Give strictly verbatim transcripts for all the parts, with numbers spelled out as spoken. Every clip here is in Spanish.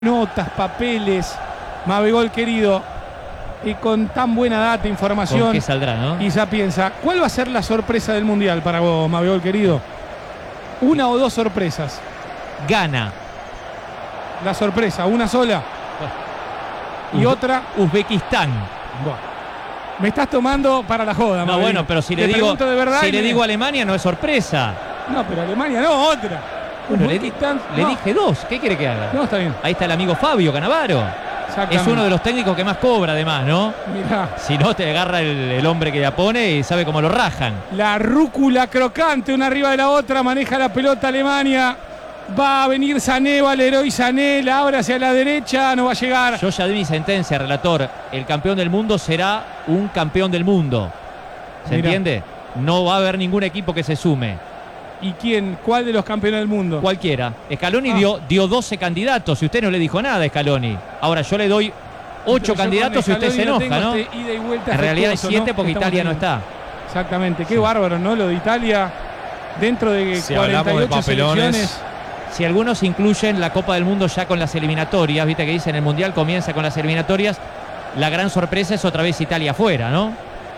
notas, papeles, Mabegol querido, y con tan buena data, información. ¿Con qué saldrá, no? Y ya piensa, ¿cuál va a ser la sorpresa del Mundial para vos, Mabegol querido? ¿Una o dos sorpresas? Gana. La sorpresa, una sola. Bueno. Y Uz otra. Uzbekistán. Bueno. Me estás tomando para la joda, No, Mabelino. bueno, pero si Te le digo, de verdad si le me... digo Alemania no es sorpresa. No, pero Alemania no, otra. Bueno, le, di, Uzbekistán, le no. dije dos. ¿Qué quiere que haga? No, está bien. Ahí está el amigo Fabio Cannavaro. Es uno de los técnicos que más cobra, además, ¿no? Mirá. Si no, te agarra el, el hombre que la pone y sabe cómo lo rajan. La rúcula crocante, una arriba de la otra, maneja la pelota Alemania. Va a venir Sané, Valeroy Sané, la abre hacia la derecha, no va a llegar. Yo ya di mi sentencia, relator. El campeón del mundo será un campeón del mundo. ¿Se Mirá. entiende? No va a haber ningún equipo que se sume. ¿Y quién? ¿Cuál de los campeones del mundo? Cualquiera. Scaloni Ah. dio, dio doce candidatos y usted no le dijo nada a Scaloni. Ahora yo le doy ocho Pero candidatos y usted se enoja, ¿no? Este ida y vuelta En realidad hay afectuoso, siete ¿no? porque Estamos Italia no teniendo. está. Exactamente. Qué Sí. bárbaro, ¿no? Lo de Italia dentro de Si cuarenta y hablamos de ocho papelones. selecciones. Si algunos incluyen la Copa del Mundo ya con las eliminatorias, viste que dicen el Mundial comienza con las eliminatorias, la gran sorpresa es otra vez Italia afuera, ¿no?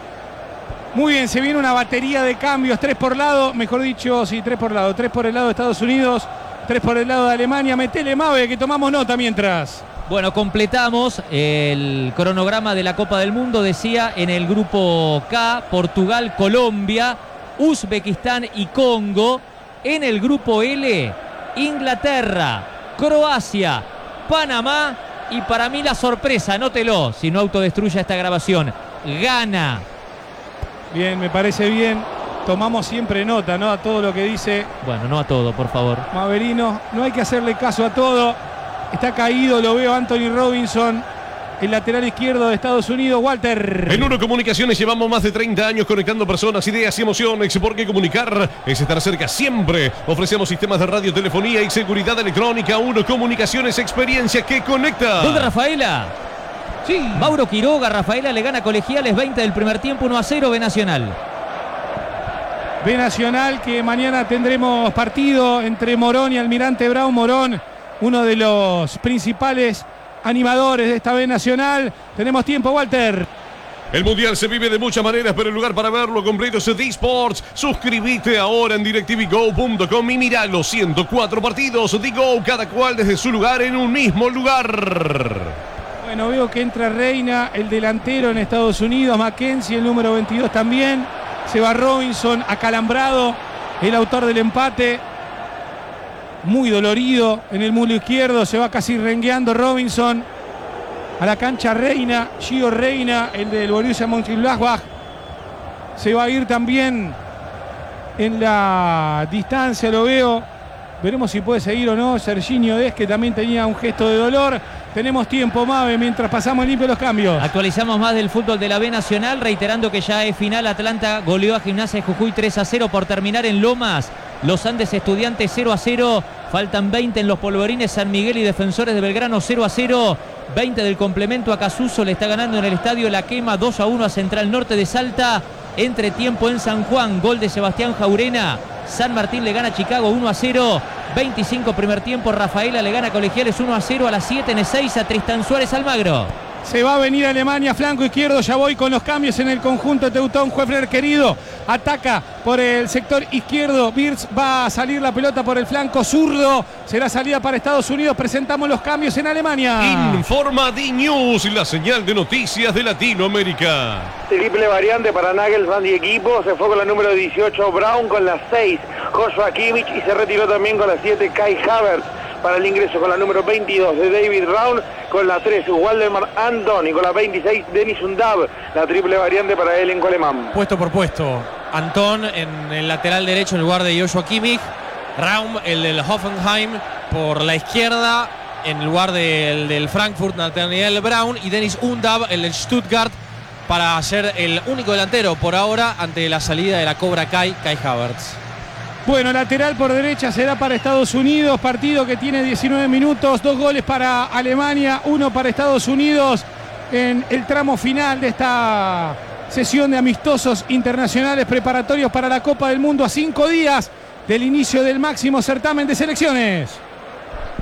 Muy bien, se viene una batería de cambios, tres por lado, mejor dicho, sí, tres por lado, tres por el lado de Estados Unidos, tres por el lado de Alemania. Metele, Mabe, que tomamos nota mientras. Bueno, completamos el cronograma de la Copa del Mundo. Decía en el grupo K, Portugal, Colombia, Uzbekistán y Congo. En el grupo L, Inglaterra, Croacia, Panamá y para mí la sorpresa, anótelo, si no autodestruya esta grabación, Ghana. Bien, me parece bien. Tomamos siempre nota, ¿no? A todo lo que dice Bueno, no a todo, por favor. Maverino. No hay que hacerle caso a todo. Está caído, lo veo Anthony Robinson, el lateral izquierdo de Estados Unidos. Walter. En Uno Comunicaciones llevamos más de treinta años conectando personas, ideas y emociones, porque comunicar es estar cerca siempre. Ofrecemos sistemas de radiotelefonía y seguridad electrónica. Uno Comunicaciones, experiencia que conecta. Gol de Rafaela. Sí. Mauro Quiroga, Rafaela le gana a Colegiales, veinte del primer tiempo, uno a cero, B Nacional. B Nacional, que mañana tendremos partido entre Morón y Almirante Brown. Morón, uno de los principales animadores de esta B Nacional. Tenemos tiempo, Walter. El Mundial se vive de muchas maneras, pero el lugar para verlo completo es D Sports. Suscríbete ahora en directv go punto com y mira los ciento cuatro partidos de Go, cada cual desde su lugar en un mismo lugar. Bueno, veo que entra Reina, el delantero en Estados Unidos, Mackenzie, el número veintidós también. Se va Robinson, acalambrado, el autor del empate. Muy dolorido en el muslo izquierdo, se va casi rengueando Robinson. A la cancha Reina, Gio Reina, el del Borussia Mönchengladbach. Se va a ir también en la distancia, lo veo. Veremos si puede seguir o no. Serginho Dest, que también tenía un gesto de dolor. Tenemos tiempo, Mabe, mientras pasamos limpio los cambios. Actualizamos más del fútbol de la B Nacional, reiterando que ya es final. Atlanta goleó a Gimnasia de Jujuy tres a cero por terminar en Lomas. Los Andes Estudiantes cero a cero. Faltan veinte en los polvorines. San Miguel y Defensores de Belgrano cero a cero. veinte del complemento a Casuso. Le está ganando en el estadio La Quema dos a uno a Central Norte de Salta. Entre tiempo en San Juan. Gol de Sebastián Jaurena. San Martín le gana a Chicago uno a cero. veinticinco primer tiempo. Rafaela le gana a Colegiales uno a cero. A las siete en Ezeiza. Tristan Suárez Almagro. Se va a venir Alemania, flanco izquierdo, ya voy con los cambios en el conjunto Teutón. Hoeffler querido, ataca por el sector izquierdo, Wirtz va a salir la pelota por el flanco zurdo, será salida para Estados Unidos. Presentamos los cambios en Alemania. Informa D-News, la señal de noticias de Latinoamérica. Triple variante para Nagelsmann y equipo. Se fue con la número dieciocho Brown, con la seis Joshua Kimmich y se retiró también con la siete Kai Havertz. Para el ingreso con la número veintidós de David Raum, con la tres Waldemar Anton y con la veintiséis Denis Undav. La triple variante para él en Coleman. Puesto por puesto. Antón en el lateral derecho en lugar de Joshua Kimmich. Raum, el del Hoffenheim, por la izquierda en lugar del, del Frankfurt, Nathaniel Brown. Y Denis Undav, el del Stuttgart, para ser el único delantero por ahora ante la salida de la Cobra Kai, Kai Havertz. Bueno, lateral por derecha será para Estados Unidos, partido que tiene diecinueve minutos, dos goles para Alemania, uno para Estados Unidos en el tramo final de esta sesión de amistosos internacionales preparatorios para la Copa del Mundo a cinco días del inicio del máximo certamen de selecciones.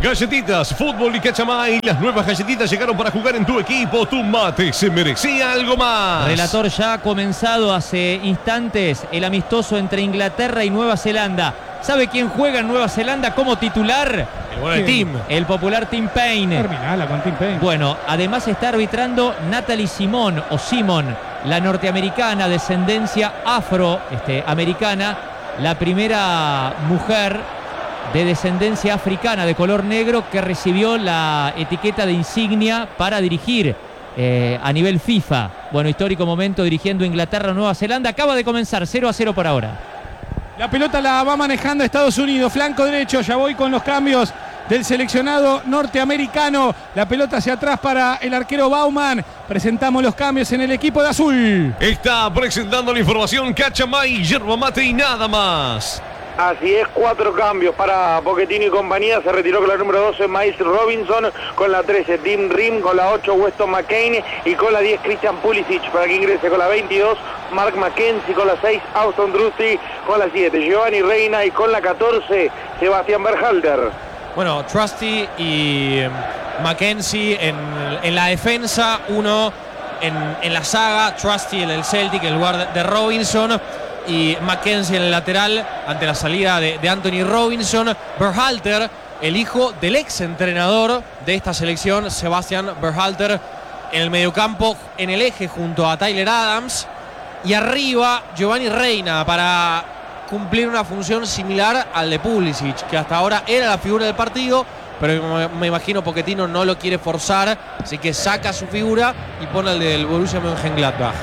Galletitas, fútbol y cachamay. Las nuevas galletitas llegaron para jugar en tu equipo. Tu mate se merecía algo más. Relator, ya ha comenzado hace instantes el amistoso entre Inglaterra y Nueva Zelanda. ¿Sabe quién juega en Nueva Zelanda como titular? El bueno del team. El popular Tim Payne. Terminala con Tim Payne. Bueno, además está arbitrando Natalie Simon o Simon, la norteamericana, descendencia afroamericana, la primera mujer de descendencia africana de color negro que recibió la etiqueta de insignia para dirigir eh, a nivel FIFA. Bueno, histórico momento dirigiendo Inglaterra, Nueva Zelanda. Acaba de comenzar cero a cero por ahora. La pelota la va manejando Estados Unidos, flanco derecho, ya voy con los cambios del seleccionado norteamericano. La pelota hacia atrás para el arquero Bauman. Presentamos los cambios en el equipo de azul. Está presentando la información Cachamay, yerba mate y nada más. Así es, cuatro cambios para Pochettino y compañía. Se retiró con la número doce Miles Robinson, con la trece Tim Rim, con la ocho Weston McKennie y con la diez Christian Pulisic para que ingrese con la veintidós Mark McKenzie, con la seis Auston Trusty, con la siete Giovanni Reina y con la catorce Sebastian Berhalter. Bueno, Trusty y eh, Mackenzie en, en la defensa, uno en, en la saga, Trusty en el Celtic en lugar de, de Robinson y Mackenzie en el lateral ante la salida de, de Anthony Robinson. Berhalter, el hijo del ex entrenador de esta selección, Sebastian Berhalter, en el mediocampo, en el eje junto a Tyler Adams, y arriba Giovanni Reina para cumplir una función similar al de Pulisic, que hasta ahora era la figura del partido, pero me imagino Pochettino no lo quiere forzar, así que saca su figura y pone el del Borussia Mönchengladbach.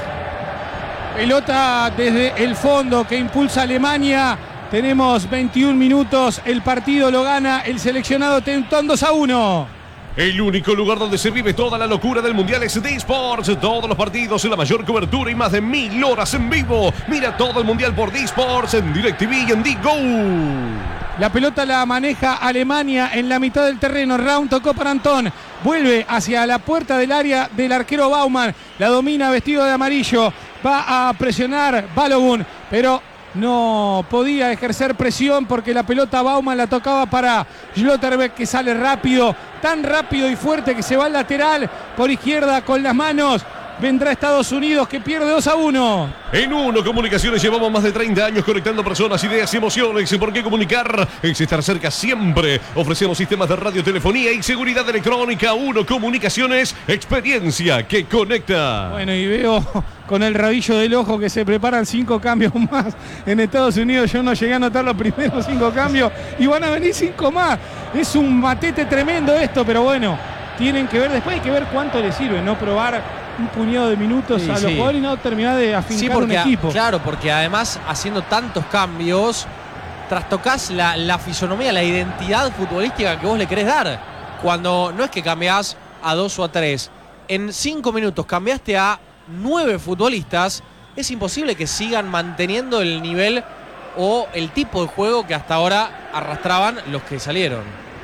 Pelota desde el fondo que impulsa Alemania. Tenemos veintiún minutos. El partido lo gana el seleccionado Teutón dos a uno. El único lugar donde se vive toda la locura del Mundial es D-Sports. Todos los partidos en la mayor cobertura y más de mil horas en vivo. Mira todo el Mundial por D-Sports en DirecTV y en D-Go. La pelota la maneja Alemania en la mitad del terreno. Raum tocó para Antón. Vuelve hacia la puerta del área del arquero Bauman. La domina vestido de amarillo. Va a presionar Balogun, pero no podía ejercer presión porque la pelota Bauman la tocaba para Schlotterbeck, que sale rápido, tan rápido y fuerte que se va al lateral por izquierda con las manos. Vendrá Estados Unidos, que pierde dos a uno. En Uno Comunicaciones llevamos más de treinta años conectando personas, ideas y emociones. ¿Por qué comunicar? Es estar cerca siempre. Ofrecemos sistemas de radiotelefonía y seguridad electrónica. Uno Comunicaciones, experiencia que conecta. Bueno, y veo con el rabillo del ojo que se preparan cinco cambios más en Estados Unidos. Yo no llegué a notar los primeros cinco cambios y van a venir cinco más. Es un matete tremendo esto, pero bueno, tienen que ver, después hay que ver cuánto les sirve, no probar un puñado de minutos sí, a los sí. jugadores y no terminar de afincar sí, porque, un equipo. Claro, porque además haciendo tantos cambios, trastocás la, la fisonomía, la identidad futbolística que vos le querés dar. Cuando no es que cambiás a dos o a tres, en cinco minutos cambiaste a nueve futbolistas, es imposible que sigan manteniendo el nivel o el tipo de juego que hasta ahora arrastraban los que salieron.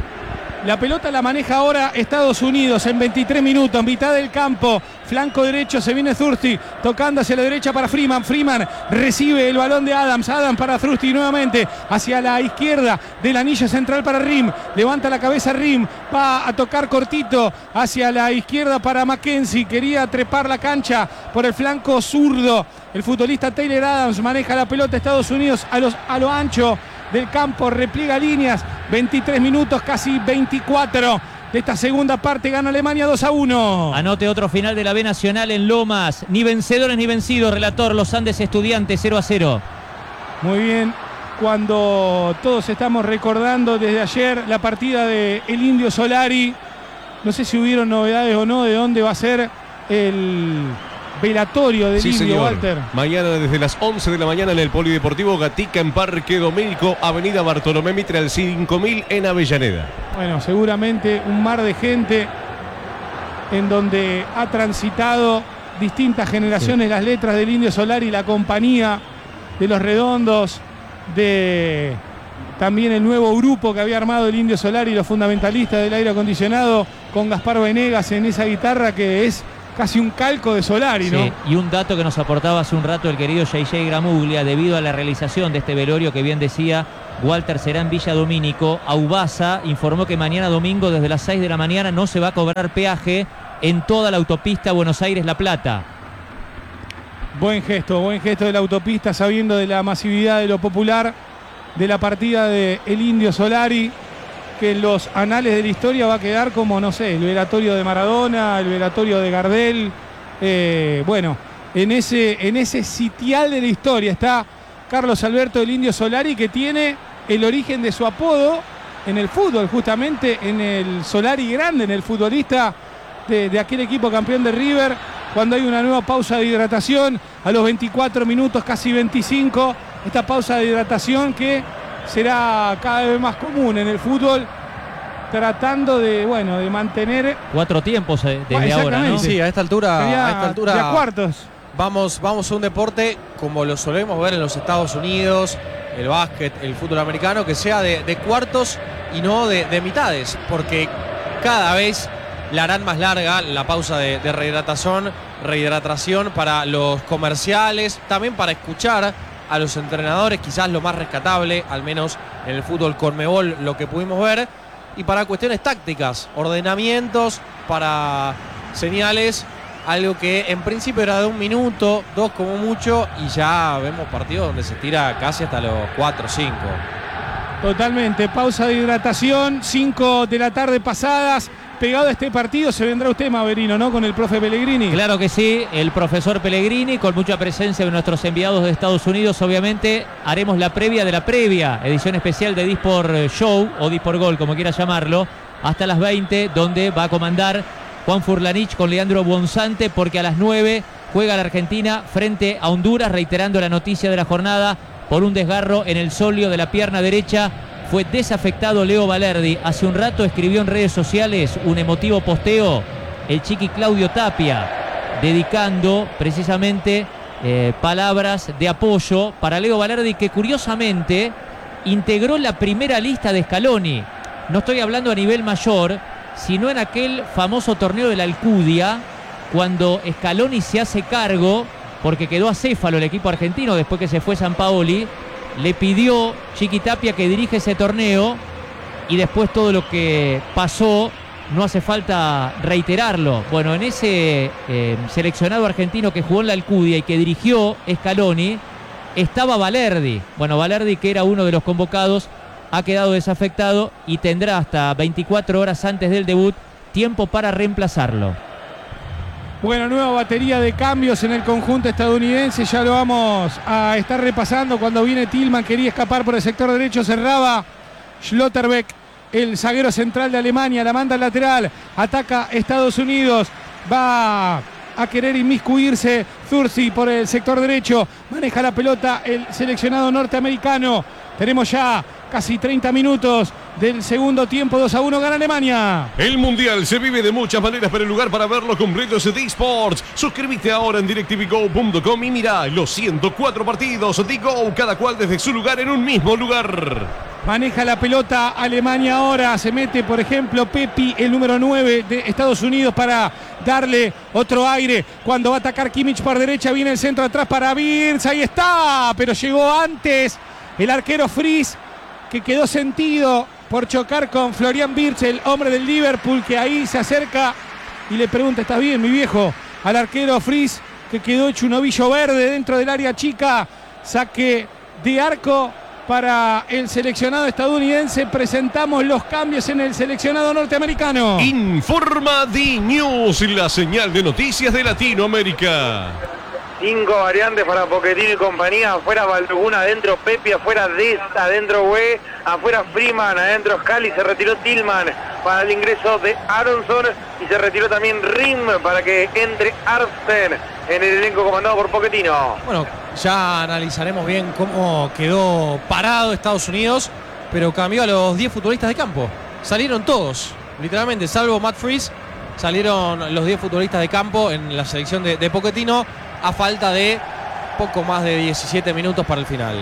La pelota la maneja ahora Estados Unidos en veintitrés minutos, mitad del campo, flanco derecho, se viene Trusty, tocando hacia la derecha para Freeman, Freeman recibe el balón de Adams, Adams para Trusty nuevamente, hacia la izquierda del anillo central para Rim, levanta la cabeza Rim, va a tocar cortito hacia la izquierda para Mackenzie, quería trepar la cancha por el flanco zurdo, el futbolista Taylor Adams maneja la pelota Estados Unidos a, los, a lo ancho del campo, repliega líneas, veintitrés minutos, casi veinticuatro de esta segunda parte, gana Alemania dos a uno. Anote otro final de la B Nacional en Lomas, ni vencedores ni vencidos, relator, los Andes Estudiantes cero a cero. Muy bien, cuando todos estamos recordando desde ayer la partida de el Indio Solari, no sé si hubieron novedades o no de dónde va a ser el velatorio del sí, Indio, señor. Walter. Mañana desde las once de la mañana en el Polideportivo Gatica en Parque Domínico, Avenida Bartolomé Mitre al cinco mil en Avellaneda. Bueno, seguramente un mar de gente en donde ha transitado distintas generaciones sí. las letras del Indio Solari, la compañía de los Redondos, de también el nuevo grupo que había armado el Indio Solari, los fundamentalistas del aire acondicionado, con Gaspar Venegas en esa guitarra que es casi un calco de Solari, ¿no? Sí, y un dato que nos aportaba hace un rato el querido J J Gramuglia, debido a la realización de este velorio que bien decía Walter será en Villa Domínico. Aubasa informó que mañana domingo desde las seis de la mañana no se va a cobrar peaje en toda la autopista Buenos Aires-La Plata. Buen gesto, buen gesto de la autopista, sabiendo de la masividad de lo popular, de la partida de el Indio Solari, que en los anales de la historia va a quedar como, no sé, el velatorio de Maradona, el velatorio de Gardel. Eh, bueno, en ese, en ese sitial de la historia está Carlos Alberto el Indio Solari, que tiene el origen de su apodo en el fútbol, justamente en el Solari grande, en el futbolista de, de aquel equipo campeón de River, cuando hay una nueva pausa de hidratación a los veinticuatro minutos, casi veinticinco, esta pausa de hidratación que será cada vez más común en el fútbol, tratando de, bueno, de mantener cuatro tiempos desde ahora, ¿no? Sí, a esta altura, Sería a esta altura de a cuartos. Vamos, vamos a un deporte como lo solemos ver en los Estados Unidos, el básquet, el fútbol americano, que sea de, de cuartos y no de, de mitades, porque cada vez la harán más larga la pausa de, de rehidratación, rehidratación para los comerciales, también para escuchar a los entrenadores, quizás lo más rescatable, al menos en el fútbol Conmebol, lo que pudimos ver, y para cuestiones tácticas, ordenamientos, para señales, algo que en principio era de un minuto, dos como mucho, y ya vemos partidos donde se tira casi hasta los cuatro o cinco. Totalmente, pausa de hidratación, cinco de la tarde pasadas. Pegado a este partido se vendrá usted, Maverino, ¿no? Con el profe Pellegrini. Claro que sí, el profesor Pellegrini, con mucha presencia de nuestros enviados de Estados Unidos. Obviamente haremos la previa de la previa, edición especial de Disport Show o Disport Gol, como quiera llamarlo, hasta las veinte, donde va a comandar Juan Furlanich con Leandro Bonzante, porque a las nueve juega la Argentina frente a Honduras, reiterando la noticia de la jornada por un desgarro en el sóleo de la pierna derecha. Fue desafectado Leo Valerdi. Hace un rato escribió en redes sociales un emotivo posteo el chiqui Claudio Tapia, dedicando precisamente eh, palabras de apoyo para Leo Valerdi, que curiosamente integró la primera lista de Scaloni. No estoy hablando a nivel mayor, sino en aquel famoso torneo de la Alcudia, cuando Scaloni se hace cargo, porque quedó acéfalo el equipo argentino después que se fue Sampaoli. Le pidió Chiqui Tapia que dirige ese torneo, y después todo lo que pasó no hace falta reiterarlo. Bueno, en ese eh, seleccionado argentino que jugó en la Alcudia y que dirigió Scaloni estaba Valerdi. Bueno, Valerdi, que era uno de los convocados, ha quedado desafectado y tendrá hasta veinticuatro horas antes del debut tiempo para reemplazarlo. Bueno, nueva batería de cambios en el conjunto estadounidense, ya lo vamos a estar repasando. Cuando viene Tillman, quería escapar por el sector derecho, cerraba Schlotterbeck, el zaguero central de Alemania, la manda al lateral, ataca Estados Unidos, va a querer inmiscuirse Zursi por el sector derecho, maneja la pelota el seleccionado norteamericano. Tenemos ya casi treinta minutos del segundo tiempo, dos a uno gana Alemania. El Mundial se vive de muchas maneras, pero el lugar para verlo completo es D-Sports. Suscríbete ahora en DirecTV Go punto com y mira los ciento cuatro partidos de Go, cada cual desde su lugar en un mismo lugar. Maneja la pelota Alemania ahora, se mete por ejemplo Pepi, el número nueve de Estados Unidos, para darle otro aire. Cuando va a atacar Kimmich por derecha, viene el centro atrás para Wirtz, ahí está, pero llegó antes el arquero Fries, que quedó sentido por chocar con Florian Wirtz, el hombre del Liverpool, que ahí se acerca y le pregunta: ¿estás bien, mi viejo? Al arquero Fries, que quedó hecho un ovillo verde dentro del área chica. Saque de arco para el seleccionado estadounidense. Presentamos los cambios en el seleccionado norteamericano. Informa D-News, la señal de noticias de Latinoamérica. Cinco variantes para Pochettino y compañía. Afuera Balogun, adentro Pepi, afuera Dest, adentro Güe, afuera Freeman, adentro Scali. Se retiró Tillman para el ingreso de Aronson y se retiró también Rim para que entre Arsen en el elenco comandado por Pochettino. Bueno, ya analizaremos bien cómo quedó parado Estados Unidos, pero cambió a los diez futbolistas de campo. Salieron todos, literalmente, salvo Matt Freese, salieron los diez futbolistas de campo en la selección de, de Pochettino, a falta de poco más de diecisiete minutos para el final.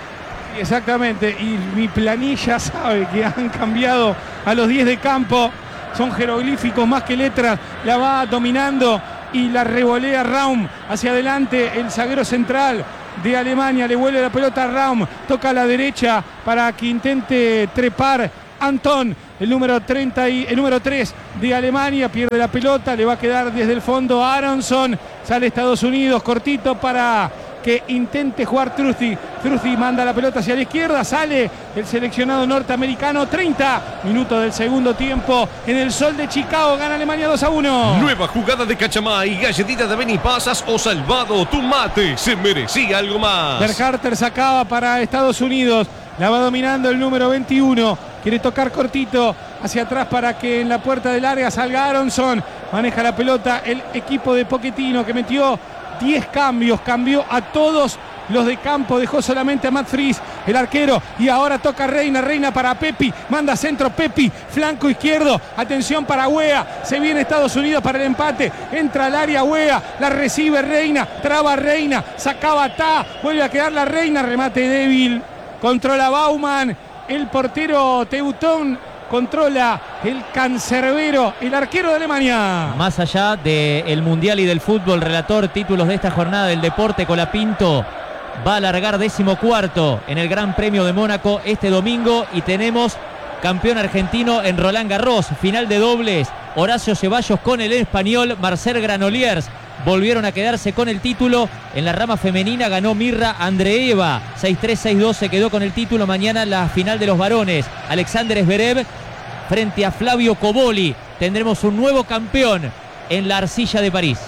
Exactamente, y mi planilla sabe que han cambiado a los diez de campo. Son jeroglíficos más que letras. La va dominando y la revolea Raum hacia adelante, el zaguero central de Alemania. Le vuelve la pelota a Raum. Toca a la derecha para que intente trepar Anton, el número treinta y el número tres de Alemania. Pierde la pelota, le va a quedar desde el fondo a Aronson. Sale Estados Unidos, cortito para que intente jugar Trusty. Trusty manda la pelota hacia la izquierda, sale el seleccionado norteamericano. Treinta minutos del segundo tiempo en el sol de Chicago, gana Alemania dos a uno. Nueva jugada de Cachamay, galletita de Benipasas o salvado tu mate, se merecía algo más. Berharter sacaba para Estados Unidos, la va dominando el número veintiuno, quiere tocar cortito hacia atrás para que en la puerta del área salga Aronson. Maneja la pelota el equipo de Pochettino, que metió diez cambios, cambió a todos los de campo, dejó solamente a Matt Fries, el arquero, y ahora toca Reina, Reina para Pepi, manda centro Pepi, flanco izquierdo, atención para Wea, se viene Estados Unidos para el empate, entra al área Wea, la recibe Reina, traba Reina, sacaba Ta, vuelve a quedar la Reina, remate débil, controla Bauman, el portero Teutón, controla el cancerbero, el arquero de Alemania. Más allá del Mundial y del fútbol, relator, títulos de esta jornada del deporte, Colapinto va a alargar decimocuarto en el Gran Premio de Mónaco este domingo y tenemos campeón argentino en Roland Garros, final de dobles, Horacio Ceballos con el español Marcel Granollers. Volvieron a quedarse con el título. En la rama femenina ganó Mirra Andreeva. seis tres, seis dos se quedó con el título. Mañana la final de los varones. Alexander Zverev frente a Flavio Coboli. Tendremos un nuevo campeón en la arcilla de París.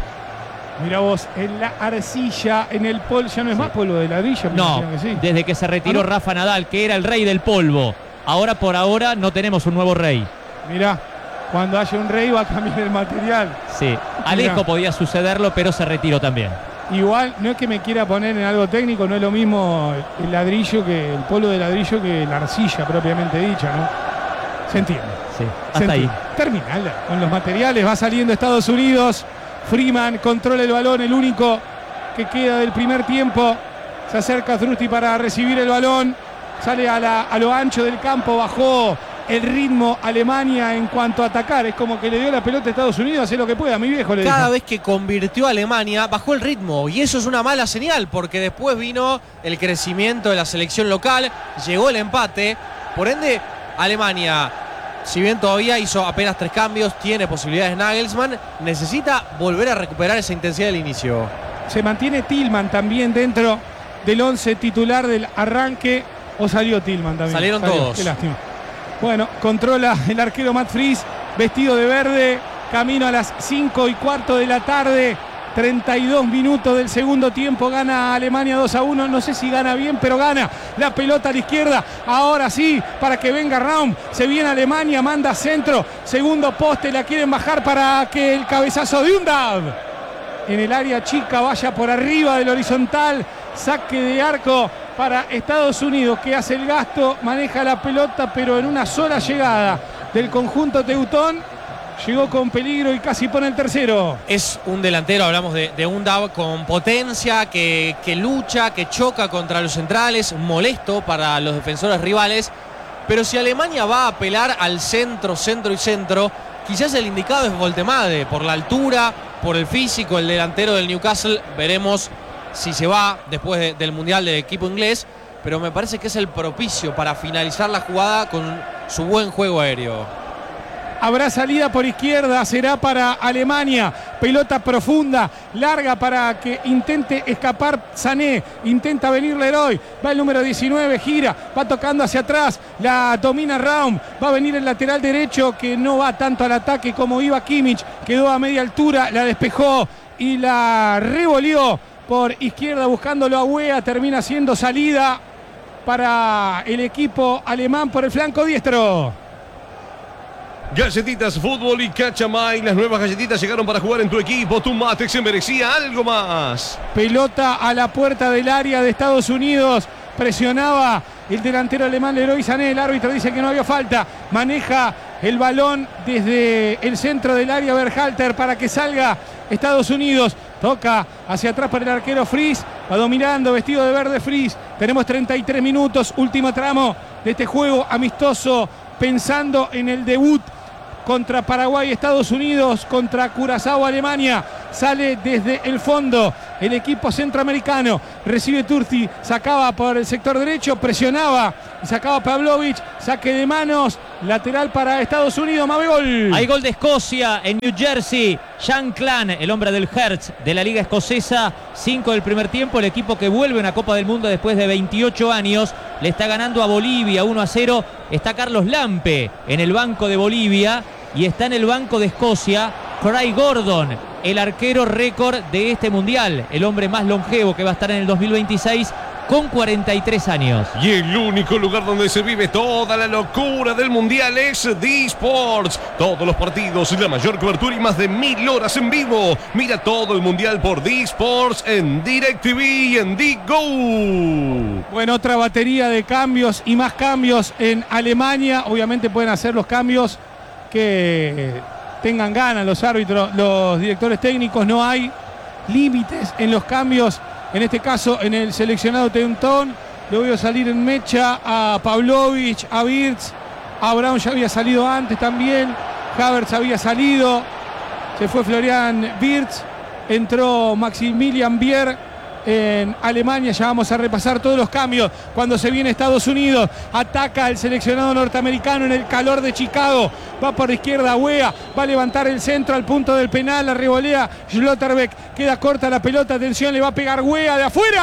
Mira vos, en la arcilla, en el polvo, ya no es sí. más polvo de ladrillo. No, que sí. desde que se retiró ¿Ah, no? Rafa Nadal, que era el rey del polvo. Ahora por ahora no tenemos un nuevo rey. Mirá. Cuando haya un rey va a cambiar el material. Sí, Alejo podía sucederlo, pero se retiró también. Igual, no es que me quiera poner en algo técnico, no es lo mismo el ladrillo que el polvo de ladrillo que la arcilla propiamente dicha, ¿no? Se entiende. Sí, hasta ahí. Terminala con los materiales, va saliendo Estados Unidos. Freeman controla el balón, el único que queda del primer tiempo. Se acerca Trusty para recibir el balón. Sale a, la, a lo ancho del campo, bajó el ritmo Alemania en cuanto a atacar. Es como que le dio la pelota a Estados Unidos, hace lo que pueda, mi viejo le Cada dijo. vez que convirtió a Alemania, bajó el ritmo. Y eso es una mala señal, porque después vino el crecimiento de la selección local, llegó el empate. Por ende, Alemania, si bien todavía hizo apenas tres cambios, tiene posibilidades Nagelsmann, necesita volver a recuperar esa intensidad del inicio. Se mantiene Tillman también dentro del once titular del arranque. ¿O salió Tillman también? Salieron salió. todos. Qué lástima. Bueno, controla el arquero Matt Fries, vestido de verde, camino a las cinco y cuarto de la tarde, treinta y dos minutos del segundo tiempo, gana Alemania dos a uno, no sé si gana bien, pero gana la pelota a la izquierda, ahora sí, para que venga Raum, se viene Alemania, manda centro, segundo poste, la quieren bajar para que el cabezazo de Undav en el área chica vaya por arriba del horizontal, saque de arco para Estados Unidos, que hace el gasto, maneja la pelota, pero en una sola llegada del conjunto teutón, llegó con peligro y casi pone el tercero. Es un delantero, hablamos de, de Undav, con potencia, que, que lucha, que choca contra los centrales, molesto para los defensores rivales, pero si Alemania va a apelar al centro, centro y centro, quizás el indicado es Voltemade, por la altura, por el físico, el delantero del Newcastle, veremos si se va después de, del Mundial del equipo inglés, pero me parece que es el propicio para finalizar la jugada con su buen juego aéreo. Habrá salida por izquierda, será para Alemania, pelota profunda, larga para que intente escapar Sané, intenta venir Leroy, va el número diecinueve, gira, va tocando hacia atrás, la domina Raum, va a venir el lateral derecho que no va tanto al ataque como iba Kimmich, quedó a media altura, la despejó y la revolvió por izquierda buscándolo a Wea, termina siendo salida para el equipo alemán por el flanco diestro. Galletitas Fútbol y Cachamay, las nuevas galletitas llegaron para jugar en tu equipo. Tu mate se merecía algo más. Pelota a la puerta del área de Estados Unidos, presionaba el delantero alemán Leroy Sané, el árbitro dice que no había falta, maneja el balón desde el centro del área Berhalter para que salga Estados Unidos, toca hacia atrás para el arquero Fries, va dominando, vestido de verde Fries, tenemos treinta y tres minutos, último tramo de este juego amistoso, pensando en el debut contra Paraguay, Estados Unidos, contra Curazao, Alemania. Sale desde el fondo el equipo centroamericano. Recibe Turci, sacaba por el sector derecho, presionaba y sacaba Pavlovic. Saque de manos, lateral para Estados Unidos. Mabe, gol. Hay gol de Escocia en New Jersey. Jean Clan, el hombre del Hertz de la Liga Escocesa. cinco del primer tiempo. El equipo que vuelve a una Copa del Mundo después de veintiocho años. Le está ganando a Bolivia uno a cero. Está Carlos Lampe en el banco de Bolivia. Y está en el banco de Escocia Craig Gordon, el arquero récord de este mundial. El hombre más longevo que va a estar en el dos mil veintiséis con cuarenta y tres años. Y el único lugar donde se vive toda la locura del mundial es D Sports. Todos los partidos, la mayor cobertura y más de mil horas en vivo. Mira todo el mundial por D Sports en DirecTV y en DGO. Bueno, otra batería de cambios y más cambios en Alemania. Obviamente pueden hacer los cambios que tengan ganas los árbitros, los directores técnicos. No hay límites en los cambios. En este caso, en el seleccionado Teutón, lo veo salir en mecha a Pavlovic, a Wirtz, a Brown ya había salido antes también, Havertz había salido, se fue Florian Wirtz, entró Maximilian Bier. En Alemania ya vamos a repasar todos los cambios. Cuando se viene Estados Unidos, ataca el seleccionado norteamericano en el calor de Chicago. Va por la izquierda Wea, va a levantar el centro al punto del penal, la revolea Schlotterbeck, queda corta la pelota, atención, le va a pegar Wea de afuera.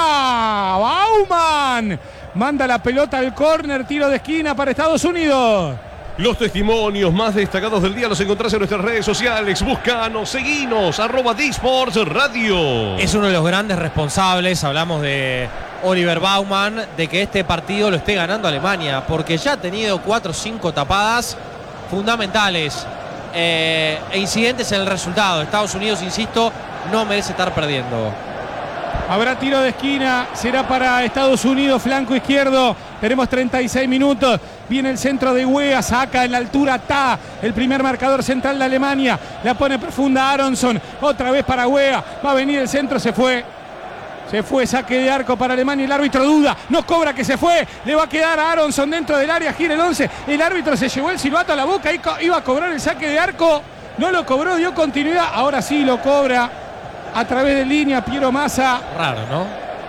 Baumann manda la pelota al córner, tiro de esquina para Estados Unidos. Los testimonios más destacados del día los encontrás en nuestras redes sociales. Búscanos, seguinos, arroba D Sports Radio. Es uno de los grandes responsables, hablamos de Oliver Baumann, de que este partido lo esté ganando Alemania, porque ya ha tenido cuatro o cinco tapadas fundamentales eh, e incidentes en el resultado. Estados Unidos, insisto, no merece estar perdiendo. Habrá tiro de esquina, será para Estados Unidos, flanco izquierdo. Tenemos treinta y seis minutos. Viene el centro de Wea, saca en la altura Ta, el primer marcador central de Alemania. La pone profunda Aronson, otra vez para Wea. Va a venir el centro, se fue. Se fue, saque de arco para Alemania. El árbitro duda, no cobra que se fue. Le va a quedar a Aronson dentro del área, gira el once. El árbitro se llevó el silbato a la boca, iba a cobrar el saque de arco. No lo cobró, dio continuidad. Ahora sí lo cobra. A través de línea, Piero Massa. Raro, ¿no?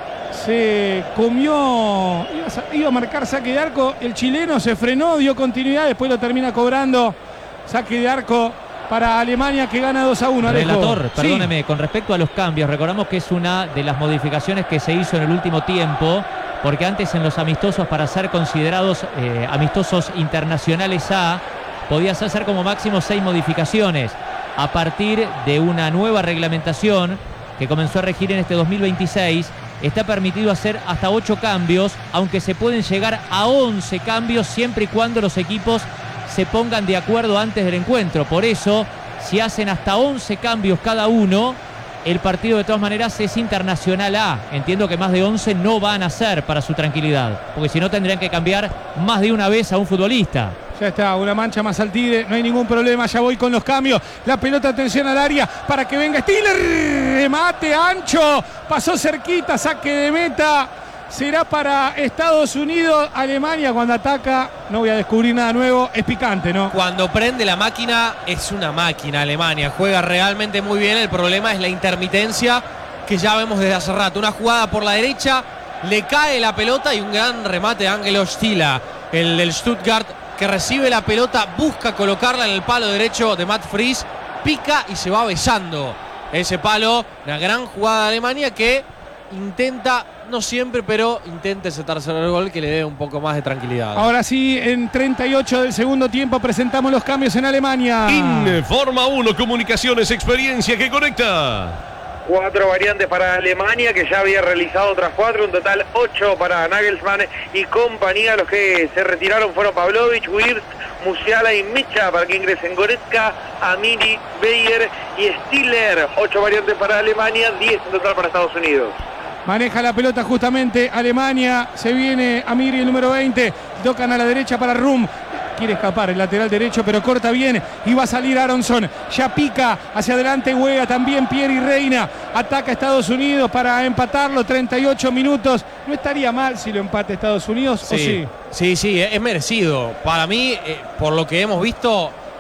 Se comió, iba a, iba a marcar saque de arco. El chileno se frenó, dio continuidad, después lo termina cobrando. Saque de arco para Alemania, que gana dos a uno. Relator, sí. Perdóneme, con respecto a los cambios, recordamos que es una de las modificaciones que se hizo en el último tiempo, porque antes en los amistosos, para ser considerados eh, amistosos internacionales A, podías hacer como máximo seis modificaciones. A partir de una nueva reglamentación que comenzó a regir en este dos mil veintiséis, está permitido hacer hasta ocho cambios, aunque se pueden llegar a once cambios siempre y cuando los equipos se pongan de acuerdo antes del encuentro. Por eso, si hacen hasta once cambios cada uno, el partido de todas maneras es internacional A. Entiendo que más de once no van a ser para su tranquilidad, porque si no tendrían que cambiar más de una vez a un futbolista. Ya está, una mancha más al Tigre, no hay ningún problema, ya voy con los cambios. La pelota, atención al área para que venga Stiller, remate ancho, pasó cerquita, saque de meta. Será para Estados Unidos. Alemania cuando ataca, no voy a descubrir nada nuevo, es picante, ¿no? Cuando prende la máquina, es una máquina Alemania, juega realmente muy bien. El problema es la intermitencia que ya vemos desde hace rato. Una jugada por la derecha, le cae la pelota y un gran remate de Angelo Stila, el del Stuttgart, que recibe la pelota, busca colocarla en el palo derecho de Matt Fries, pica y se va besando ese palo. Una gran jugada de Alemania que intenta, no siempre, pero intenta ese tercer gol que le dé un poco más de tranquilidad. Ahora sí, en treinta y ocho del segundo tiempo presentamos los cambios en Alemania. Informa uno, comunicaciones, experiencia que conecta. Cuatro variantes para Alemania, que ya había realizado otras cuatro, un total ocho para Nagelsmann y compañía. Los que se retiraron fueron Pavlovic, Wirtz, Musiala y Micha, para que ingresen Goretzka, Amiri, Beyer y Stiller. Ocho variantes para Alemania, diez en total para Estados Unidos. Maneja la pelota justamente Alemania, se viene Amiri, el número veinte, tocan a la derecha para Rum. Quiere escapar el lateral derecho, pero corta bien y va a salir Aronson. Ya pica hacia adelante Wea, también Pieri Reina. Ataca a Estados Unidos para empatarlo, treinta y ocho minutos. No estaría mal si lo empate Estados Unidos, sí, ¿o sí? Sí, sí, es merecido. Para mí, eh, por lo que hemos visto,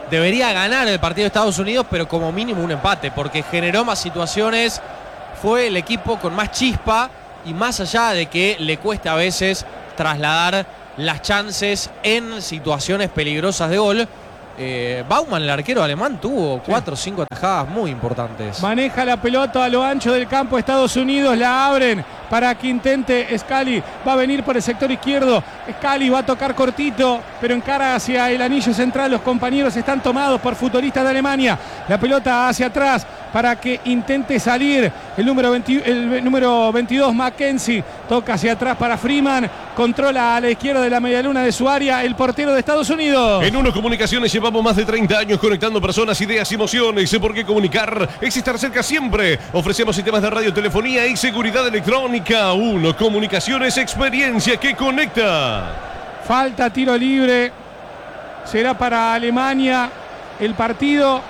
debería ganar el partido de Estados Unidos, pero como mínimo un empate, porque generó más situaciones, fue el equipo con más chispa y más allá de que le cuesta a veces trasladar las chances en situaciones peligrosas de gol. Eh, Baumann, el arquero alemán, tuvo cuatro o cinco atajadas muy importantes. Maneja la pelota a lo ancho del campo Estados Unidos, la abren para que intente Scali, va a venir por el sector izquierdo, Scali va a tocar cortito, pero encara hacia el anillo central, los compañeros están tomados por futbolistas de Alemania, la pelota hacia atrás para que intente salir el número, veinte, el número veintidós, Mackenzie, toca hacia atrás para Freeman, controla a la izquierda de la medialuna de su área, el portero de Estados Unidos. En Uno Comunicaciones llevamos más de treinta años conectando personas, ideas y emociones, porque comunicar es estar cerca siempre. Ofrecemos sistemas de radiotelefonía y seguridad electrónica. Uno Comunicaciones, experiencia que conecta. Falta, tiro libre, será para Alemania. El partido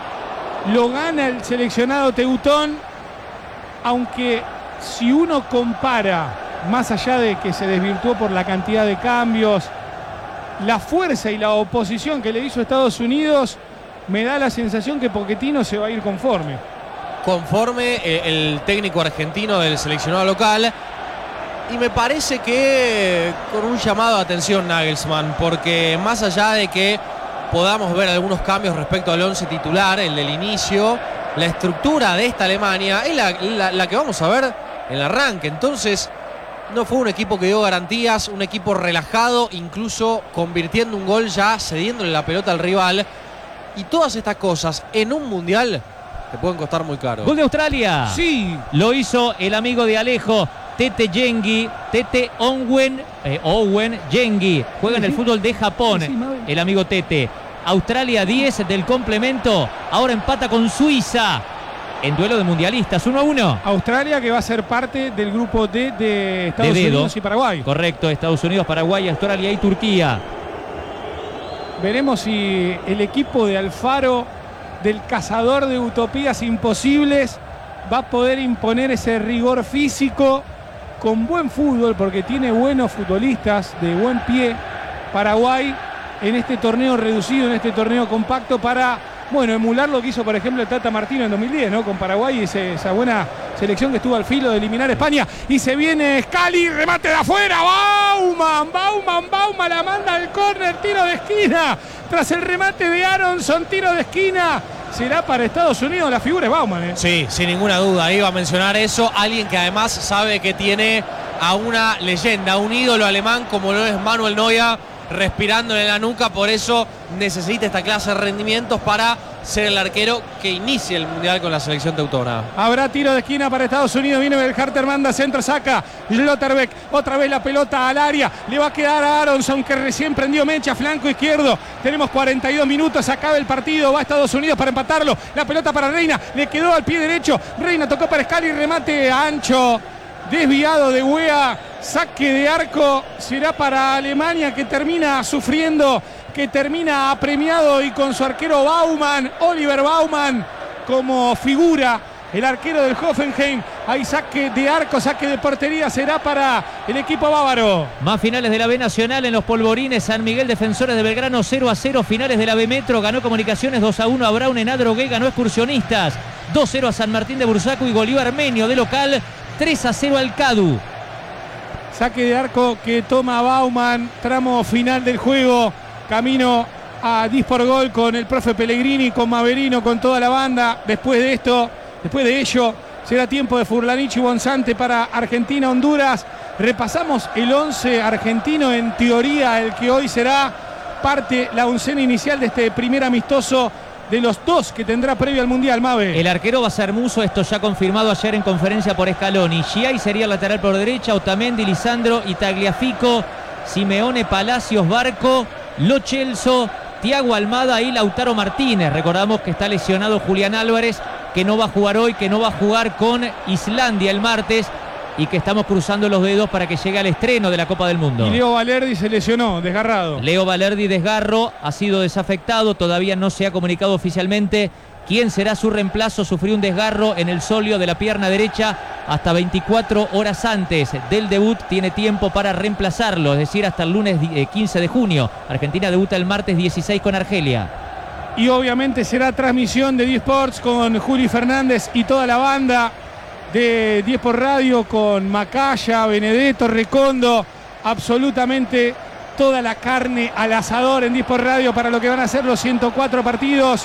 lo gana el seleccionado teutón, aunque si uno compara, más allá de que se desvirtuó por la cantidad de cambios, la fuerza y la oposición que le hizo Estados Unidos, me da la sensación que Pochettino se va a ir conforme. Conforme eh, el técnico argentino del seleccionado local, y me parece que con un llamado de atención Nagelsmann, porque más allá de que podamos ver algunos cambios respecto al once titular, el del inicio, la estructura de esta Alemania es la, la, la que vamos a ver en el arranque. Entonces no fue un equipo que dio garantías, un equipo relajado, incluso convirtiendo un gol ya, cediéndole la pelota al rival, y todas estas cosas en un mundial te pueden costar muy caro. Gol de Australia. Sí. Lo hizo el amigo de Alejo, Tete Yengi, Tete Owen, eh, Owen Yengi. Juega en el fútbol de Japón, el amigo Tete. Australia diez del complemento. Ahora empata con Suiza en duelo de mundialistas, uno a uno. Australia, que va a ser parte del grupo D de Estados de Unidos y Paraguay. Correcto, Estados Unidos, Paraguay, Australia y Turquía. Veremos si el equipo de Alfaro, del cazador de utopías imposibles, va a poder imponer ese rigor físico con buen fútbol, porque tiene buenos futbolistas de buen pie Paraguay en este torneo reducido, en este torneo compacto, para, bueno, emular lo que hizo, por ejemplo, el Tata Martino en dos mil diez, ¿no? Con Paraguay, ese, esa buena selección que estuvo al filo de eliminar a España. Y se viene Scali, remate de afuera, Baumann, Baumann, Baumann la manda al córner, tiro de esquina, tras el remate de Aronson, tiro de esquina. Será para Estados Unidos, la figura es Baumann, ¿eh? Sí, sin ninguna duda, iba a mencionar eso. Alguien que además sabe que tiene a una leyenda, a un ídolo alemán como lo es Manuel Neuer, respirando en la nuca, por eso necesita esta clase de rendimientos para ser el arquero que inicie el mundial con la selección teutona. Habrá tiro de esquina para Estados Unidos, viene Belharter, manda centro, saca Schlotterbeck, otra vez la pelota al área, le va a quedar a Aronson, que recién prendió mecha, flanco izquierdo. Tenemos cuarenta y dos minutos, acaba el partido, va Estados Unidos para empatarlo, la pelota para Reina, le quedó al pie derecho, Reina tocó para Scali, remate ancho, desviado de Weah, saque de arco, será para Alemania, que termina sufriendo, que termina apremiado, y con su arquero Baumann, Oliver Baumann, como figura, el arquero del Hoffenheim. Hay saque de arco, saque de portería, será para el equipo bávaro. Más finales de la B Nacional en los polvorines. San Miguel, Defensores de Belgrano cero a cero. Finales de la B Metro, ganó Comunicaciones dos a uno a Brown en Adrogué, ganó Excursionistas dos a cero a San Martín de Bursaco, y goleó Armenio de local tres a cero al Cadu. Saque de arco que toma Baumann, tramo final del juego, camino a diez por gol con el profe Pellegrini, con Maverino, con toda la banda. Después de esto, después de ello, será tiempo de Furlanich y Bonsante para Argentina-Honduras. Repasamos el once argentino, en teoría el que hoy será parte, la oncena inicial de este primer amistoso de los dos que tendrá previo al Mundial, Mave. El arquero va a ser Muso, esto ya confirmado ayer en conferencia por Scaloni. Giai sería el lateral por derecha, Otamendi, Lisandro y Tagliafico, Simeone, Palacios, Barco, Lo Celso, Thiago Almada y Lautaro Martínez. Recordamos que está lesionado Julián Álvarez, que no va a jugar hoy, que no va a jugar con Islandia el martes, y que estamos cruzando los dedos para que llegue al estreno de la Copa del Mundo. Y Leo Valerdi se lesionó, desgarrado. Leo Valerdi, desgarro, ha sido desafectado, todavía no se ha comunicado oficialmente quién será su reemplazo. Sufrió un desgarro en el sóleo de la pierna derecha hasta veinticuatro horas antes del debut. Tiene tiempo para reemplazarlo, es decir, hasta el lunes quince de junio. Argentina debuta el martes dieciséis con Argelia. Y obviamente será transmisión de D-Sports con Juli Fernández y toda la banda de diez por Radio, con Macaya, Benedetto, Recondo, absolutamente toda la carne al asador en diez por Radio para lo que van a ser los ciento cuatro partidos,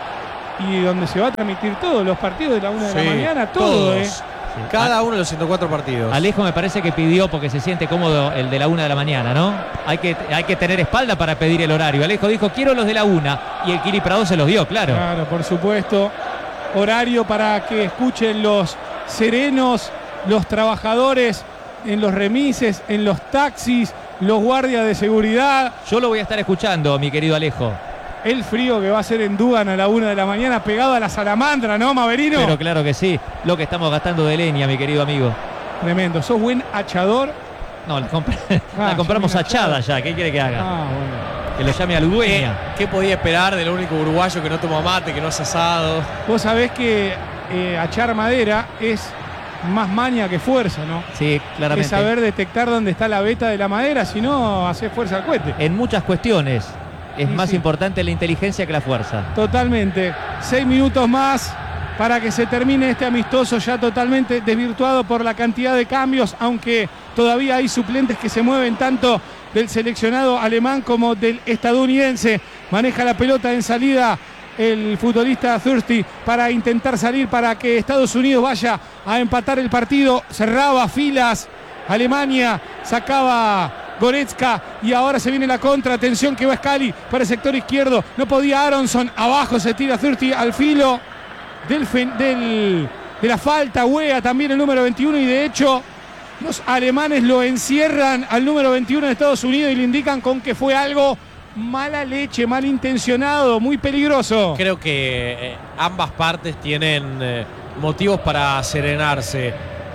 y donde se va a transmitir todos los partidos de la una de Sí, la mañana, todo, todos. ¿eh? Sí. Cada uno de los ciento cuatro partidos. Alejo me parece que pidió porque se siente cómodo el de la una de la mañana, ¿no? Hay que, hay que tener espalda para pedir el horario. Alejo dijo, quiero los de la una, y el Kili Prado se los dio, claro. Claro, por supuesto. Horario para que escuchen los serenos, los trabajadores en los remises, en los taxis, los guardias de seguridad. Yo lo voy a estar escuchando, mi querido Alejo. El frío que va a ser en Dugan a la una de la mañana, pegado a la salamandra, ¿no, Maverino? Pero claro que sí, lo que estamos gastando de leña, mi querido amigo. Tremendo. ¿Sos buen hachador? No, la, compra- Ah, la compramos ya viene achada achada. ya, ¿qué quiere que haga? Ah, bueno. Que lo llame al ¿Qué, dueña. qué podía esperar del único uruguayo que no toma mate, que no es asado? Vos sabés que eh, achar madera es más maña que fuerza, ¿no? Sí, claramente. Es saber detectar dónde está la veta de la madera, si no, hacer fuerza al cohete. En muchas cuestiones es Sí, más sí. importante la inteligencia que la fuerza. Totalmente. Seis minutos más para que se termine este amistoso, ya totalmente desvirtuado por la cantidad de cambios, aunque todavía hay suplentes que se mueven tanto del seleccionado alemán como del estadounidense. Maneja la pelota en salida el futbolista Thirsty para intentar salir para que Estados Unidos vaya a empatar el partido. Cerraba filas Alemania, sacaba Goretzka y ahora se viene la contra. Atención que va Scali para el sector izquierdo. No podía Aronson. Abajo se tira Thirsty al filo del, del, de la falta. Wea también el número veintiuno, y de hecho los alemanes lo encierran al número veintiuno de Estados Unidos y le indican con que fue algo mala leche, malintencionado, muy peligroso. Creo que eh, ambas partes tienen eh, motivos para serenarse.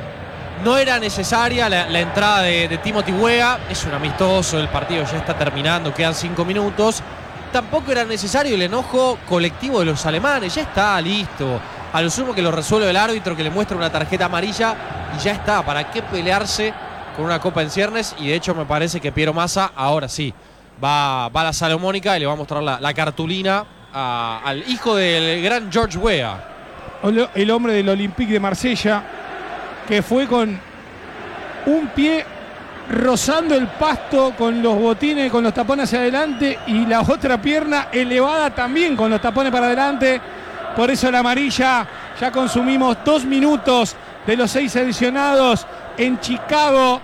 No era necesaria la, la entrada de, de Timothy Weah. Es un amistoso, el partido ya está terminando, quedan cinco minutos. Tampoco era necesario el enojo colectivo de los alemanes. Ya está, listo. A lo sumo que lo resuelve el árbitro, que le muestra una tarjeta amarilla y ya está. ¿Para qué pelearse con una copa en ciernes? Y de hecho me parece que Piero Massa ahora sí va, va a la Salomónica y le va a mostrar la, la cartulina a, al hijo del gran George Weah. El hombre del Olympique de Marsella, que fue con un pie rozando el pasto con los botines, con los tapones hacia adelante, y la otra pierna elevada también con los tapones para adelante. Por eso la amarilla. Ya consumimos dos minutos de los seis adicionados en Chicago,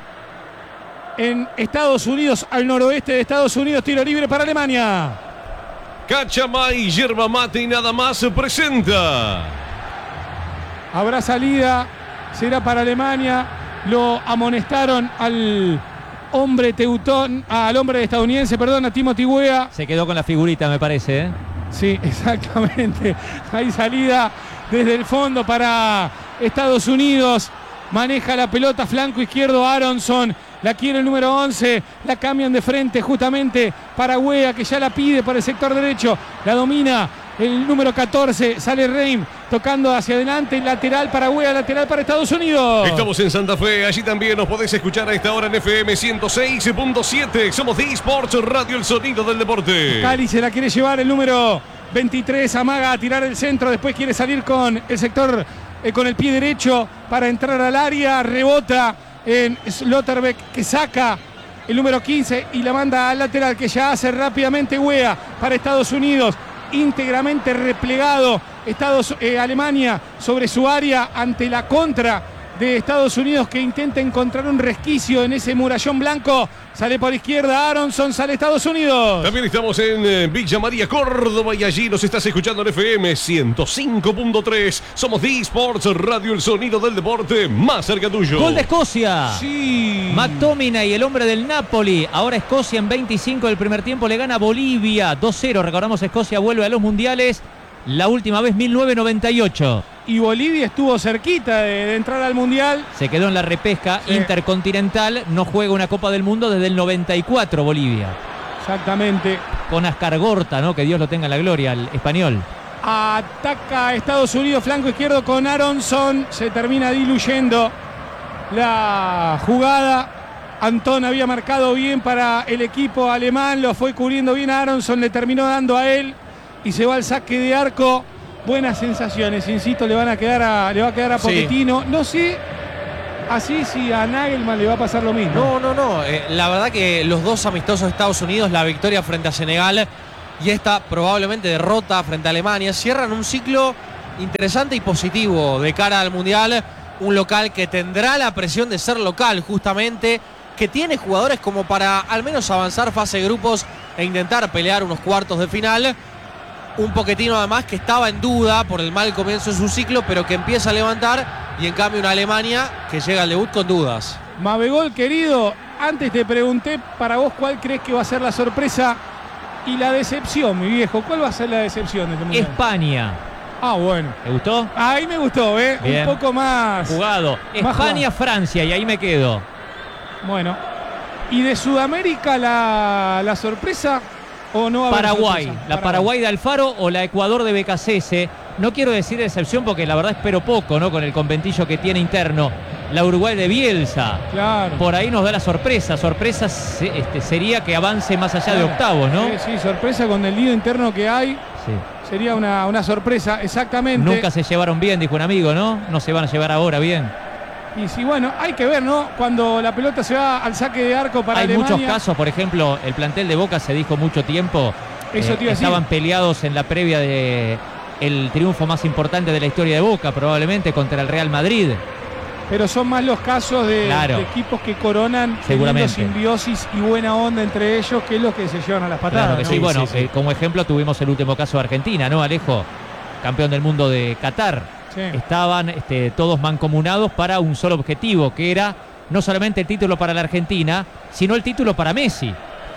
en Estados Unidos, al noroeste de Estados Unidos. Tiro libre para Alemania. Cachamay, yerba mate y nada más se presenta. Habrá salida, será para Alemania. Lo amonestaron al hombre teutón, al hombre estadounidense, perdón, a Timothy Weah. Se quedó con la figurita, me parece, ¿eh? Sí, exactamente. Hay salida desde el fondo para Estados Unidos. Maneja la pelota flanco izquierdo Aronson. La quiere el número once. La cambian de frente justamente para Weah, que ya la pide por el sector derecho. La domina el número catorce. Sale Reim tocando hacia adelante. Lateral para Weah, lateral para Estados Unidos. Estamos en Santa Fe, allí también nos podés escuchar a esta hora en F M ciento seis punto siete. Somos D-Sports Radio, el sonido del deporte. Cali se la quiere llevar el número veintitrés, amaga a tirar el centro, después quiere salir con el sector, eh, con el pie derecho para entrar al área, rebota en Slotterbeck, que saca el número quince y la manda al lateral, que ya hace rápidamente Weah para Estados Unidos. Íntegramente replegado Estados, eh, Alemania sobre su área ante la contra de Estados Unidos, que intenta encontrar un resquicio en ese murallón blanco. Sale por izquierda Aronson, sale Estados Unidos. También estamos en eh, Villa María, Córdoba, y allí nos estás escuchando en F M ciento cinco punto tres. Somos D-Sports Radio, el sonido del deporte más cerca tuyo. Gol de Escocia. Sí. McTominay, el hombre del Napoli. Ahora Escocia en veinticinco del primer tiempo le gana a Bolivia dos cero. Recordamos, Escocia vuelve a los mundiales. La última vez mil novecientos noventa y ocho. Y Bolivia estuvo cerquita de, de entrar al Mundial. Se quedó en la repesca Sí. intercontinental. No juega una Copa del Mundo desde el noventa y cuatro Bolivia. Exactamente. Con Ascargorta, ¿no? Que Dios lo tenga en la gloria, el español. Ataca a Estados Unidos, flanco izquierdo con Aronson. Se termina diluyendo la jugada. Antón había marcado bien para el equipo alemán. Lo fue cubriendo bien a Aronson. Le terminó dando a él. y se va al saque de arco. Buenas sensaciones, insisto, le van a quedar a, le va a quedar a Pochettino. Sí. No sé así si a Nagelman le va a pasar lo mismo. No, no, no. Eh, la verdad que los dos amistosos de Estados Unidos, la victoria frente a Senegal y esta probablemente derrota frente a Alemania, cierran un ciclo interesante y positivo de cara al Mundial. Un local que tendrá la presión de ser local justamente, que tiene jugadores como para al menos avanzar fase de grupos e intentar pelear unos cuartos de final. Un Pochettino además que estaba en duda por el mal comienzo de su ciclo, pero que empieza a levantar, y en cambio una Alemania que llega al debut con dudas. Mabegol, querido, antes te pregunté para vos cuál crees que va a ser la sorpresa y la decepción, mi viejo. ¿Cuál va a ser la decepción de este Mundial? España. Ah, bueno. ¿Te gustó? Ahí me gustó, ¿eh? Bien. Un poco más jugado. Más España, jugado. Francia, y ahí me quedo. Bueno. ¿Y de Sudamérica la, la sorpresa o no va a haber Paraguay. sorpresa? La Paraguay de Alfaro o la Ecuador de Becasese. No quiero decir decepción porque la verdad espero poco, ¿no? Con el conventillo que tiene interno. La Uruguay de Bielsa. Claro. Por ahí nos da la sorpresa. Sorpresa este, sería que avance más allá Claro. de octavos, ¿no? Sí, sí, sorpresa con el lío interno que hay. Sí. Sería una, una sorpresa, exactamente. Nunca se llevaron bien, dijo un amigo, ¿no? No se van a llevar ahora bien. Y sí, bueno, hay que ver, ¿no? Cuando la pelota se va al saque de arco para Hay Alemania. muchos casos, por ejemplo, el plantel de Boca se dijo mucho tiempo. Eso eh, te iba a decir. estaban peleados en la previa de el triunfo más importante de la historia de Boca, probablemente contra el Real Madrid. Pero son más los casos de, Claro. de equipos que coronan teniendo Seguramente. simbiosis y buena onda entre ellos, que es los que se llevan a las patadas. Claro que ¿no? sí. Bueno, Sí, sí. eh, como ejemplo tuvimos el último caso de Argentina, ¿no, Alejo? Campeón del mundo de Qatar. Sí. Estaban este, todos mancomunados para un solo objetivo, que era no solamente el título para la Argentina, sino el título para Messi.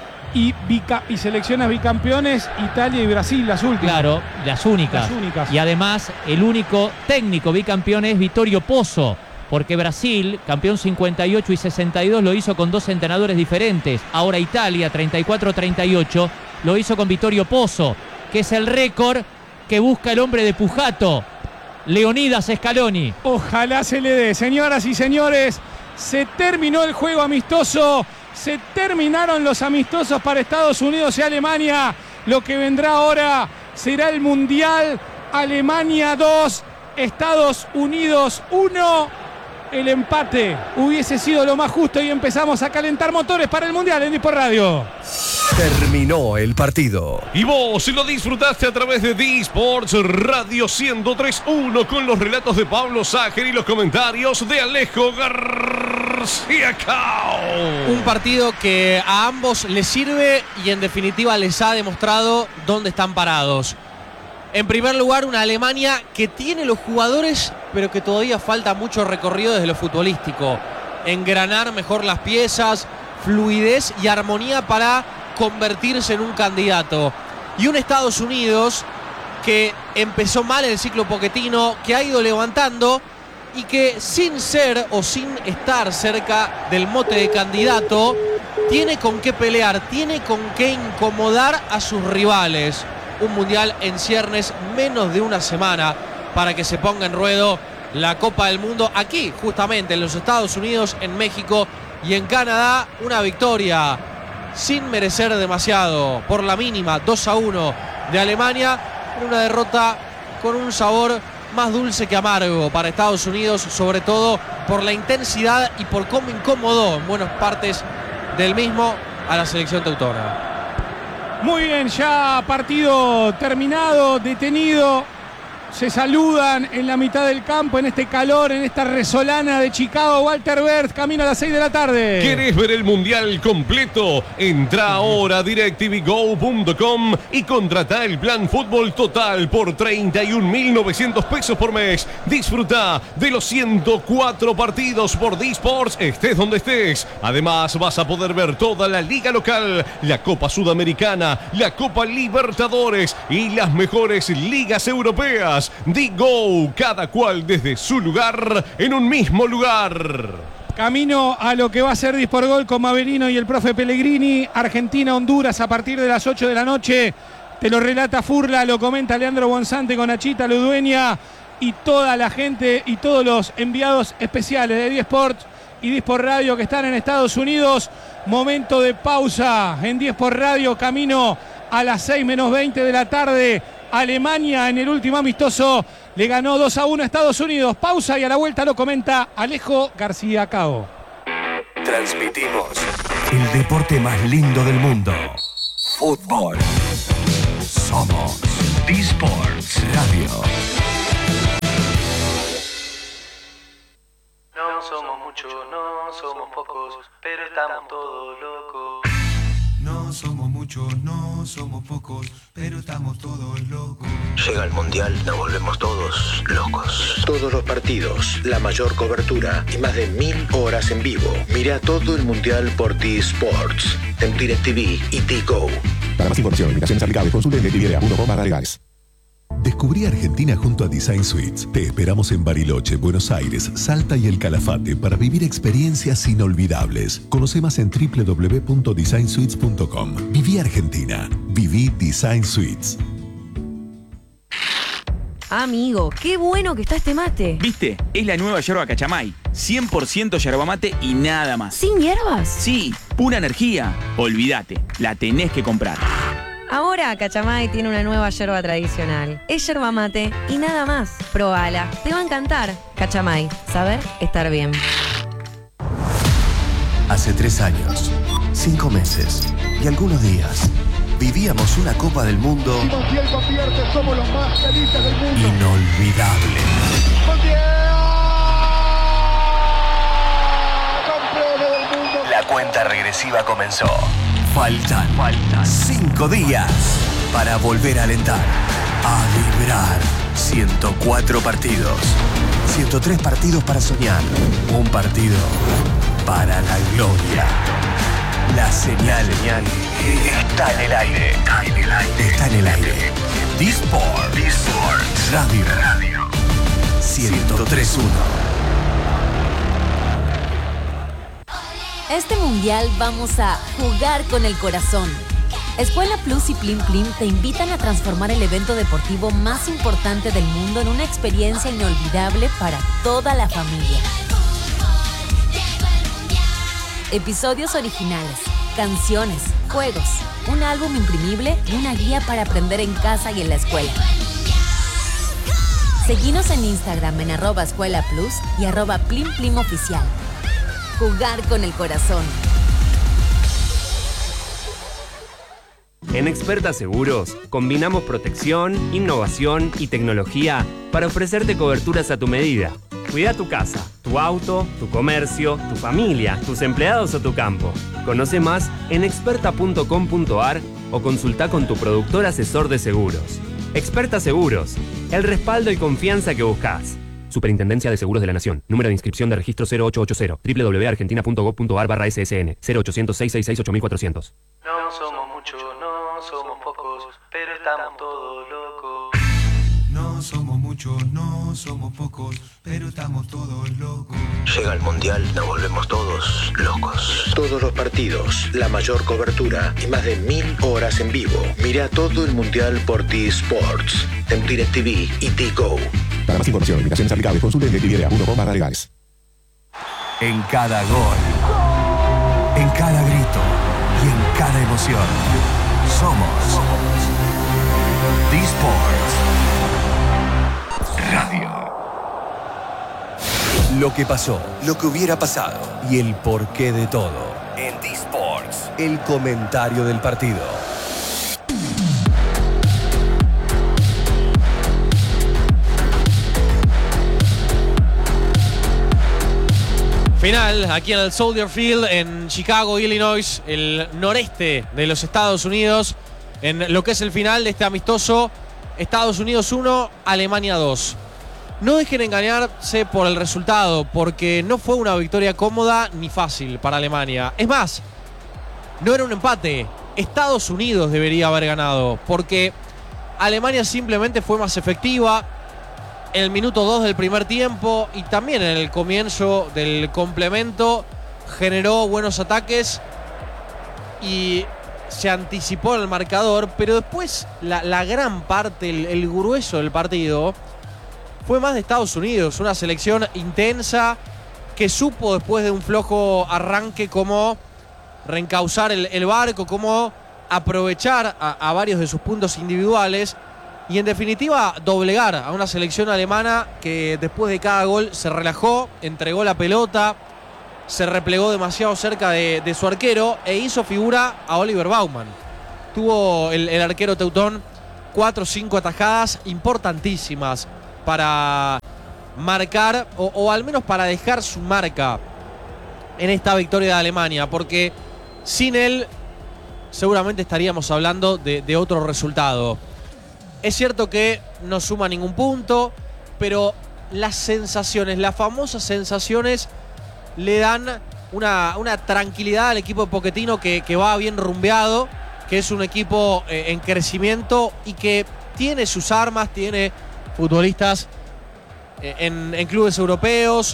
Y, bica- y selecciones bicampeones, Italia y Brasil, las últimas. Claro, las únicas. Las únicas. Y además, el único técnico bicampeón es Vittorio Pozzo, porque Brasil, campeón cincuenta y ocho y sesenta y dos, lo hizo con dos entrenadores diferentes. Ahora Italia, treinta y cuatro treinta y ocho, lo hizo con Vittorio Pozzo, que es el récord que busca el hombre de Pujato, Leonidas Scaloni. Ojalá se le dé. Señoras y señores, se terminó el juego amistoso. Se terminaron los amistosos para Estados Unidos y Alemania. Lo que vendrá ahora será el Mundial. Alemania dos, Estados Unidos uno. El empate hubiese sido lo más justo y empezamos a calentar motores para el Mundial en Dispor Radio. Terminó el partido. Y vos lo disfrutaste a través de D-Sports Radio ciento tres punto uno con los relatos de Pablo Ságer y los comentarios de Alejo García Cao. Un partido que a ambos les sirve y en definitiva les ha demostrado dónde están parados. En primer lugar, una Alemania que tiene los jugadores, pero que todavía falta mucho recorrido desde lo futbolístico. Engranar mejor las piezas, fluidez y armonía para convertirse en un candidato. Y un Estados Unidos que empezó mal el ciclo Pochettino, que ha ido levantando y que sin ser o sin estar cerca del mote de candidato, tiene con qué pelear, tiene con qué incomodar a sus rivales. Un mundial en ciernes, menos de una semana para que se ponga en ruedo la Copa del Mundo aquí, justamente en los Estados Unidos, en México y en Canadá. Una victoria sin merecer demasiado, por la mínima, dos a uno de Alemania, en una derrota con un sabor más dulce que amargo para Estados Unidos, sobre todo por la intensidad y por cómo incomodó en buenas partes del mismo a la selección teutona. Muy bien, ya partido terminado, detenido. Se saludan en la mitad del campo, en este calor, en esta resolana de Chicago. Walter Berth, camino a las seis de la tarde. ¿Querés ver el mundial completo? Entra ahora a DirecTV Go punto com y contratá el plan fútbol total por treinta y un mil novecientos pesos por mes. Disfruta de los ciento cuatro partidos por D-Sports, estés donde estés. Además, vas a poder ver toda la liga local, la Copa Sudamericana, la Copa Libertadores y las mejores ligas europeas. D-Go, cada cual desde su lugar, en un mismo lugar. Camino a lo que va a ser Dispor Gol con Maverino y el profe Pellegrini. Argentina-Honduras a partir de las ocho de la noche. Te lo relata Furla, lo comenta Leandro Bonsante con Nachita Ludueña y toda la gente y todos los enviados especiales de D-Sports y Dispor Radio que están en Estados Unidos. Momento de pausa en Dispor Radio, camino a las seis menos veinte de la tarde. Alemania en el último amistoso le ganó dos a uno a Estados Unidos. Pausa y a la vuelta lo comenta Alejo García Cao. Transmitimos el deporte más lindo del mundo. Fútbol. Somos D-Sports Radio. No somos muchos, no somos pocos, pero estamos todos locos. No somos muchos, no somos pocos, pero estamos todos locos. Llega el Mundial, nos volvemos todos locos. Todos los partidos, la mayor cobertura y más de mil horas en vivo. Mira todo el Mundial por T-Sports, en DirecTV y T-Go. Para más información, limitaciones aplicables, consulte en DirecTV punto com barra legales. Descubrí Argentina junto a Design Suites. Te esperamos en Bariloche, Buenos Aires, Salta y El Calafate para vivir experiencias inolvidables. Conoce más en doble u doble u doble u punto design suites punto com. Viví Argentina. Viví Design Suites. Amigo, qué bueno que está este mate. ¿Viste? Es la nueva yerba Cachamay. cien por ciento yerba mate y nada más. ¿Sin hierbas? Sí, pura energía. Olvídate, la tenés que comprar. Ahora Cachamay tiene una nueva yerba tradicional. Es yerba mate y nada más. Probala, te va a encantar. Cachamay, saber estar bien. Hace tres años, cinco meses y algunos días, vivíamos una Copa del Mundo inolvidable. La cuenta regresiva comenzó. Faltan, Faltan cinco días para volver a alentar, a vibrar. ciento cuatro partidos, ciento tres partidos para soñar, un partido para la gloria. La señal, señal está en el aire, está en el aire, está en el aire. D-Sport, D-Sport Radio, Radio ciento tres punto uno. Este mundial vamos a jugar con el corazón. Escuela Plus y Plim Plim te invitan a transformar el evento deportivo más importante del mundo en una experiencia inolvidable para toda la familia. Episodios originales, canciones, juegos, un álbum imprimible y una guía para aprender en casa y en la escuela. Seguinos en Instagram en arroba Escuela Plus y arroba Plim Plim Oficial. Jugar con el corazón. En Experta Seguros, combinamos protección, innovación y tecnología para ofrecerte coberturas a tu medida. Cuida tu casa, tu auto, tu comercio, tu familia, tus empleados o tu campo. Conoce más en experta punto com punto ar o consulta con tu productor asesor de seguros. Experta Seguros, el respaldo y confianza que buscas. Superintendencia de Seguros de la Nación. Número de inscripción de registro cero ocho ocho cero. doble u doble u doble u punto argentina punto gov punto ar barra S S N. cero ochocientos seis seis seis ocho mil cuatrocientos. No somos muchos, no somos pocos, pero estamos todos locos. No somos muchos, no somos pocos, pero estamos todos locos. Llega el Mundial, nos volvemos todos locos. Todos los partidos, la mayor cobertura y más de mil horas en vivo. Mira todo el Mundial por T-Sports, en DirecTV y T-Go. Para más información, limitaciones aplicables, consulte en DirecTV punto com barra legales. En cada gol, en cada grito y en cada emoción, somos D-Sports Radio. Lo que pasó, lo que hubiera pasado y el porqué de todo. En D-Sports, el comentario del partido. Final aquí en el Soldier Field en Chicago, Illinois, el noreste de los Estados Unidos, en lo que es el final de este amistoso. Estados Unidos uno, Alemania dos. No dejen engañarse por el resultado, porque no fue una victoria cómoda ni fácil para Alemania. Es más, no era un empate. Estados Unidos debería haber ganado, porque Alemania simplemente fue más efectiva en el minuto dos del primer tiempo y también en el comienzo del complemento. Generó buenos ataques y se anticipó en el marcador, pero después la, la gran parte, el, el grueso del partido fue más de Estados Unidos. Una selección intensa que supo después de un flojo arranque cómo reencauzar el, el barco, cómo aprovechar a, a varios de sus puntos individuales y en definitiva doblegar a una selección alemana que después de cada gol se relajó, entregó la pelota, se replegó demasiado cerca de, de su arquero e hizo figura a Oliver Baumann. Tuvo el, el arquero teutón cuatro o cinco atajadas importantísimas para marcar o, o al menos para dejar su marca en esta victoria de Alemania, porque sin él seguramente estaríamos hablando de, de otro resultado. Es cierto que no suma ningún punto, pero las sensaciones, las famosas sensaciones, le dan una, una tranquilidad al equipo de Pochettino que, que va bien rumbeado, que es un equipo eh, en crecimiento y que tiene sus armas, tiene futbolistas eh, en, en clubes europeos,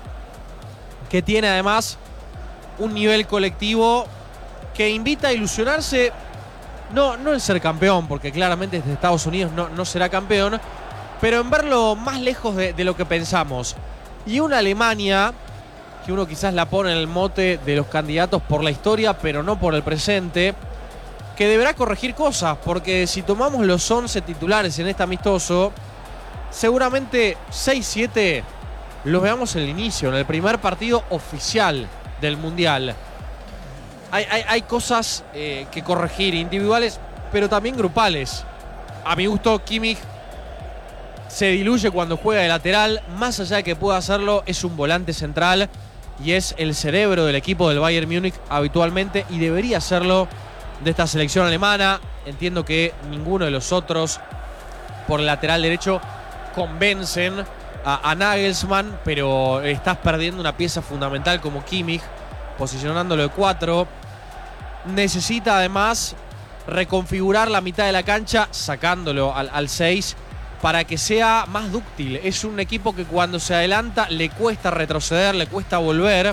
que tiene además un nivel colectivo que invita a ilusionarse. No, no en ser campeón, porque claramente desde Estados Unidos no, no será campeón, pero en verlo más lejos de, de lo que pensamos. Y una Alemania, que uno quizás la pone en el mote de los candidatos por la historia, pero no por el presente, que deberá corregir cosas, porque si tomamos los once titulares en este amistoso, seguramente seis siete los veamos en el inicio, en el primer partido oficial del Mundial. Hay, hay, hay cosas eh, que corregir, individuales, pero también grupales. A mi gusto, Kimmich se diluye cuando juega de lateral. Más allá de que pueda hacerlo, es un volante central y es el cerebro del equipo del Bayern Múnich habitualmente, y debería serlo de esta selección alemana. Entiendo que ninguno de los otros por el lateral derecho convencen a, a Nagelsmann, pero estás perdiendo una pieza fundamental como Kimmich, posicionándolo de cuatro. Necesita además reconfigurar la mitad de la cancha, sacándolo al, al seis, para que sea más dúctil. Es un equipo que cuando se adelanta le cuesta retroceder, le cuesta volver,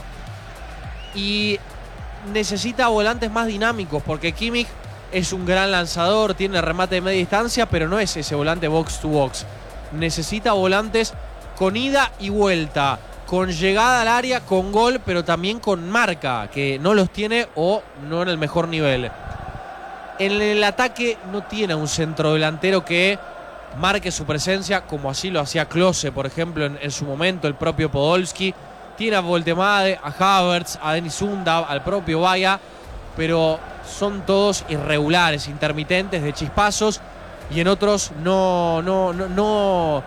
y necesita volantes más dinámicos, porque Kimmich es un gran lanzador, tiene remate de media distancia, pero no es ese volante box to box. Necesita volantes con ida y vuelta, con llegada al área, con gol, pero también con marca, que no los tiene o no en el mejor nivel. En el ataque no tiene un centrodelantero que marque su presencia, como así lo hacía Klose, por ejemplo, en, en su momento, el propio Podolski. Tiene a Voltemade, a Havertz, a Dennis Undav, al propio Vaya, pero son todos irregulares, intermitentes, de chispazos, y en otros no, no, no, no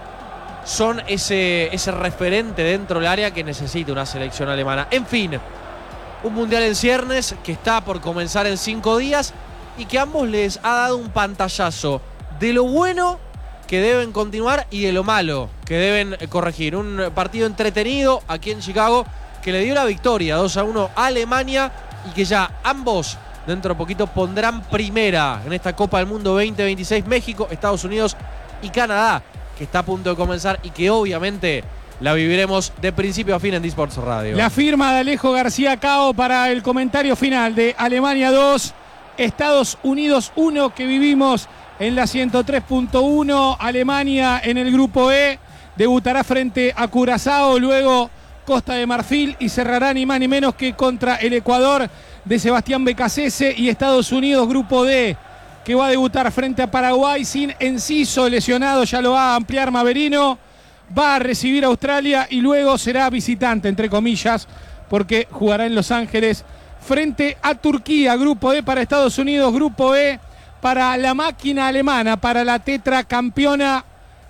son ese, ese referente dentro del área que necesita una selección alemana. En fin, un mundial en ciernes que está por comenzar en cinco días y que a ambos les ha dado un pantallazo de lo bueno que deben continuar y de lo malo que deben corregir. Un partido entretenido aquí en Chicago que le dio la victoria dos a uno a Alemania, y que ya ambos dentro de poquito pondrán primera en esta Copa del Mundo veinte veintiséis, México, Estados Unidos y Canadá, que está a punto de comenzar y que obviamente la viviremos de principio a fin en D-Sports Radio. La firma de Alejo García Cao para el comentario final de Alemania dos, Estados Unidos uno, que vivimos en la ciento tres punto uno. Alemania en el grupo E debutará frente a Curazao, luego Costa de Marfil, y cerrará ni más ni menos que contra el Ecuador de Sebastián Becasese. Y Estados Unidos, grupo D, que va a debutar frente a Paraguay sin Enciso, lesionado, ya lo va a ampliar Maverino. Va a recibir a Australia y luego será visitante, entre comillas, porque jugará en Los Ángeles frente a Turquía. Grupo D para Estados Unidos, grupo E para la máquina alemana, para la tetracampeona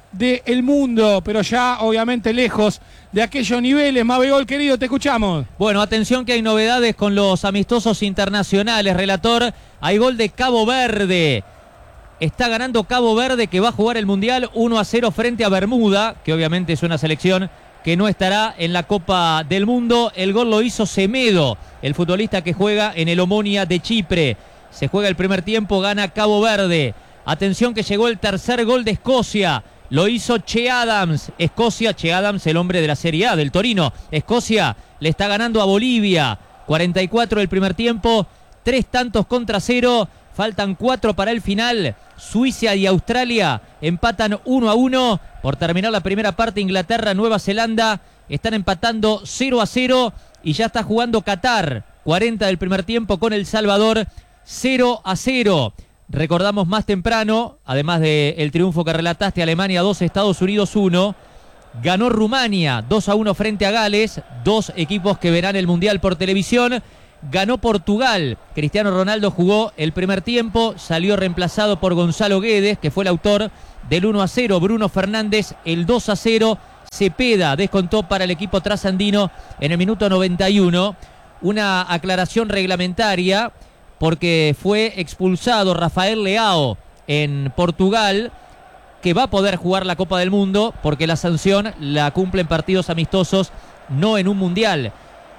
del mundo, pero ya obviamente lejos de aquellos niveles. Mabegol, querido, te escuchamos. Bueno, atención que hay novedades con los amistosos internacionales. Relator, hay gol de Cabo Verde. Está ganando Cabo Verde, que va a jugar el Mundial uno a cero frente a Bermuda, que obviamente es una selección que no estará en la Copa del Mundo. El gol lo hizo Semedo, el futbolista que juega en el Omonia de Chipre. Se juega el primer tiempo, gana Cabo Verde. Atención que llegó el tercer gol de Escocia. Lo hizo Che Adams. Escocia, Che Adams, el hombre de la Serie A, del Torino. Escocia le está ganando a Bolivia. cuarenta y cuatro del primer tiempo. Tres tantos contra cero. Faltan cuatro para el final. Suiza y Australia empatan uno a uno. Por terminar la primera parte, Inglaterra, Nueva Zelanda están empatando cero a cero. Y ya está jugando Qatar. cuarenta del primer tiempo con El Salvador. cero a cero. recordamos más temprano, además del triunfo que relataste, Alemania dos, Estados Unidos uno, ganó Rumania dos a uno frente a Gales, dos equipos que verán el Mundial por televisión. Ganó Portugal, Cristiano Ronaldo jugó el primer tiempo, salió reemplazado por Gonzalo Guedes, que fue el autor del uno a cero, Bruno Fernández el dos a cero, Cepeda descontó para el equipo trasandino en el minuto noventa y uno. Una aclaración reglamentaria, porque fue expulsado Rafael Leao en Portugal, que va a poder jugar la Copa del Mundo, porque la sanción la cumple en partidos amistosos, no en un mundial.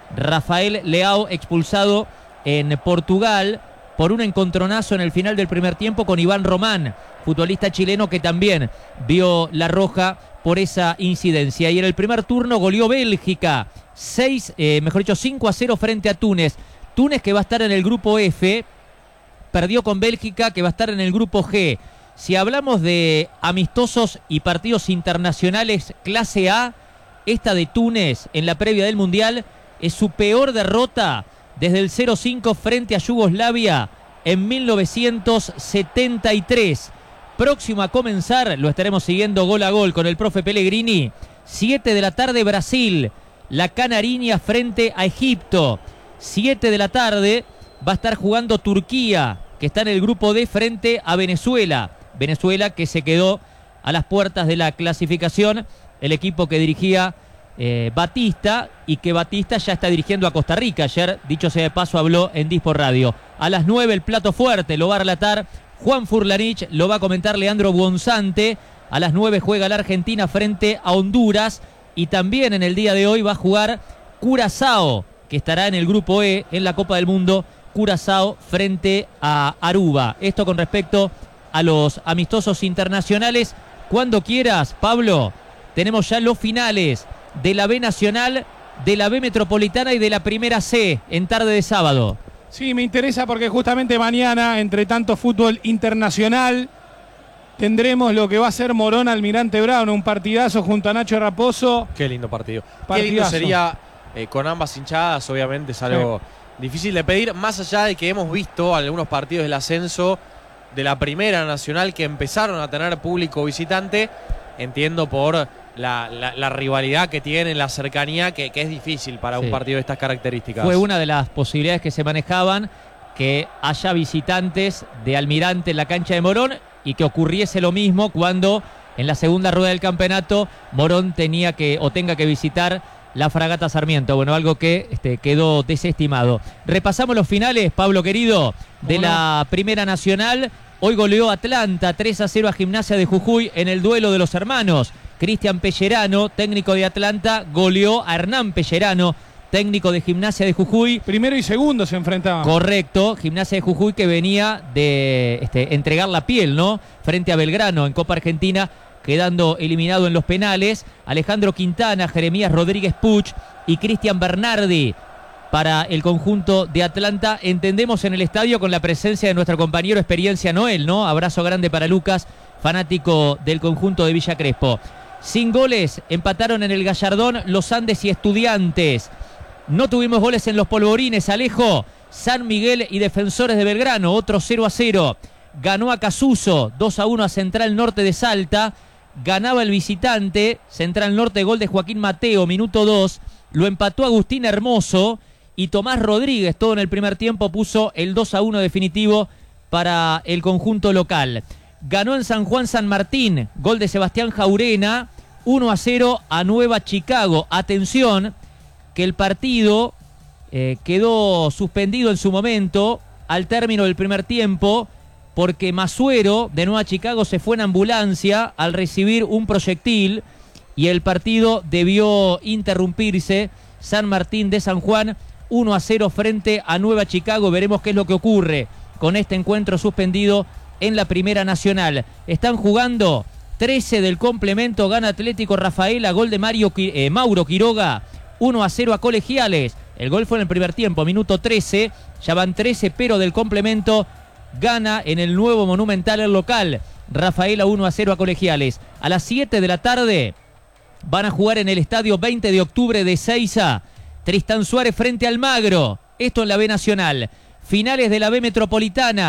Rafael Leao expulsado en Portugal por un encontronazo en el final del primer tiempo con Iván Román, futbolista chileno que también vio la roja por esa incidencia. Y en el primer turno goleó Bélgica, seis, eh, mejor dicho, cinco a cero frente a Túnez. Túnez, que va a estar en el grupo F, perdió con Bélgica, que va a estar en el grupo G. Si hablamos de amistosos y partidos internacionales clase A, esta de Túnez en la previa del Mundial es su peor derrota desde el cero cinco frente a Yugoslavia en mil novecientos setenta y tres. Próximo a comenzar, lo estaremos siguiendo gol a gol con el profe Pellegrini. siete de la tarde Brasil, la Canariña frente a Egipto. siete de la tarde va a estar jugando Turquía, que está en el grupo D frente a Venezuela. Venezuela que se quedó a las puertas de la clasificación, el equipo que dirigía eh, Batista, y que Batista ya está dirigiendo a Costa Rica. Ayer, dicho sea de paso, habló en Dispor Radio. A las nueve el plato fuerte lo va a relatar Juan Furlanich, lo va a comentar Leandro Buonzante. A las nueve juega la Argentina frente a Honduras, y también en el día de hoy va a jugar Curazao, que estará en el grupo E en la Copa del Mundo. Curazao frente a Aruba. Esto con respecto a los amistosos internacionales. Cuando quieras, Pablo, tenemos ya los finales de la B Nacional, de la B Metropolitana y de la Primera C en tarde de sábado. Sí, me interesa porque justamente mañana, entre tanto fútbol internacional, tendremos lo que va a ser Morón Almirante Brown, un partidazo junto a Nacho Raposo. Qué lindo partido. Partidazo. Qué lindo sería eh, con ambas hinchadas, obviamente es algo sí. difícil de pedir, más allá de que hemos visto algunos partidos del ascenso de la Primera Nacional que empezaron a tener público visitante. Entiendo por la, la, la rivalidad que tienen, la cercanía, que, que es difícil para sí. un partido de estas características. Fue una de las posibilidades que se manejaban, que haya visitantes de Almirante en la cancha de Morón, y que ocurriese lo mismo cuando en la segunda rueda del campeonato Morón tenía que o tenga que visitar la Fragata Sarmiento. Bueno, algo que este, quedó desestimado. Repasamos los finales, Pablo querido, de Hola. la Primera Nacional. Hoy goleó Atlanta tres a cero a Gimnasia de Jujuy en el duelo de los hermanos. Cristian Pellerano, técnico de Atlanta, goleó a Hernán Pellerano, técnico de Gimnasia de Jujuy. Primero y segundo se enfrentaban. Correcto, Gimnasia de Jujuy que venía de este, entregar la piel, ¿no? Frente a Belgrano en Copa Argentina, quedando eliminado en los penales. Alejandro Quintana, Jeremías Rodríguez Puch y Cristian Bernardi para el conjunto de Atlanta. Entendemos en el estadio con la presencia de nuestro compañero Experiencia Noel, ¿no? Abrazo grande para Lucas, fanático del conjunto de Villa Crespo. Sin goles, empataron en el Gallardón los Andes y Estudiantes. No tuvimos goles en los Polvorines, Alejo. San Miguel y Defensores de Belgrano, otro cero a cero. Ganó a Casuso, dos a uno a Central Norte de Salta. Ganaba el visitante, Central Norte, gol de Joaquín Mateo, minuto dos. Lo empató Agustín Hermoso, y Tomás Rodríguez, todo en el primer tiempo, puso el dos a uno definitivo para el conjunto local. Ganó en San Juan San Martín, gol de Sebastián Jaurena, uno a cero a Nueva Chicago. Atención, que el partido eh, quedó suspendido en su momento al término del primer tiempo, porque Masuero de Nueva Chicago se fue en ambulancia al recibir un proyectil y el partido debió interrumpirse. San Martín de San Juan, uno a cero frente a Nueva Chicago. Veremos qué es lo que ocurre con este encuentro suspendido en la Primera Nacional. Están jugando trece del complemento, gana Atlético Rafaela, gol de Mario, eh, Mauro Quiroga, uno a cero a Colegiales. El gol fue en el primer tiempo, minuto trece, ya van trece, pero del complemento gana en el nuevo Monumental el local. Rafaela uno a cero a Colegiales. A las siete de la tarde van a jugar en el estadio veinte de octubre de Seiza. Tristán Suárez frente a Almagro. Esto en la B Nacional. Finales de la B Metropolitana.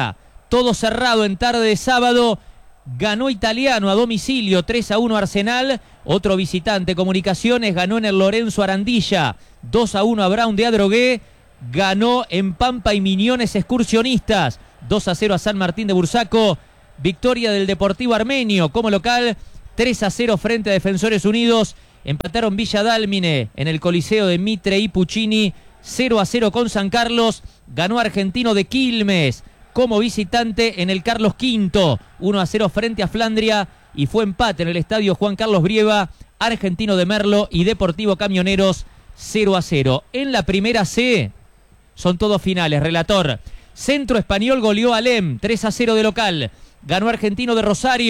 Todo cerrado en tarde de sábado. Ganó Italiano a domicilio tres a uno Arsenal. Otro visitante, Comunicaciones, ganó en el Lorenzo Arandilla dos a uno a Brown de Adrogué. Ganó en Pampa y Miñones Excursionistas dos a cero a San Martín de Bursaco. Victoria del Deportivo Armenio como local tres a cero frente a Defensores Unidos. Empataron Villa Dálmine en el Coliseo de Mitre y Puccini cero a cero con San Carlos. Ganó Argentino de Quilmes como visitante en el Carlos Quinto uno a cero frente a Flandria. Y fue empate en el estadio Juan Carlos Brieva. Argentino de Merlo y Deportivo Camioneros cero a cero. En la primera C son todos finales, relator. Centro Español goleó a Alem tres a cero de local. Ganó Argentino de Rosario.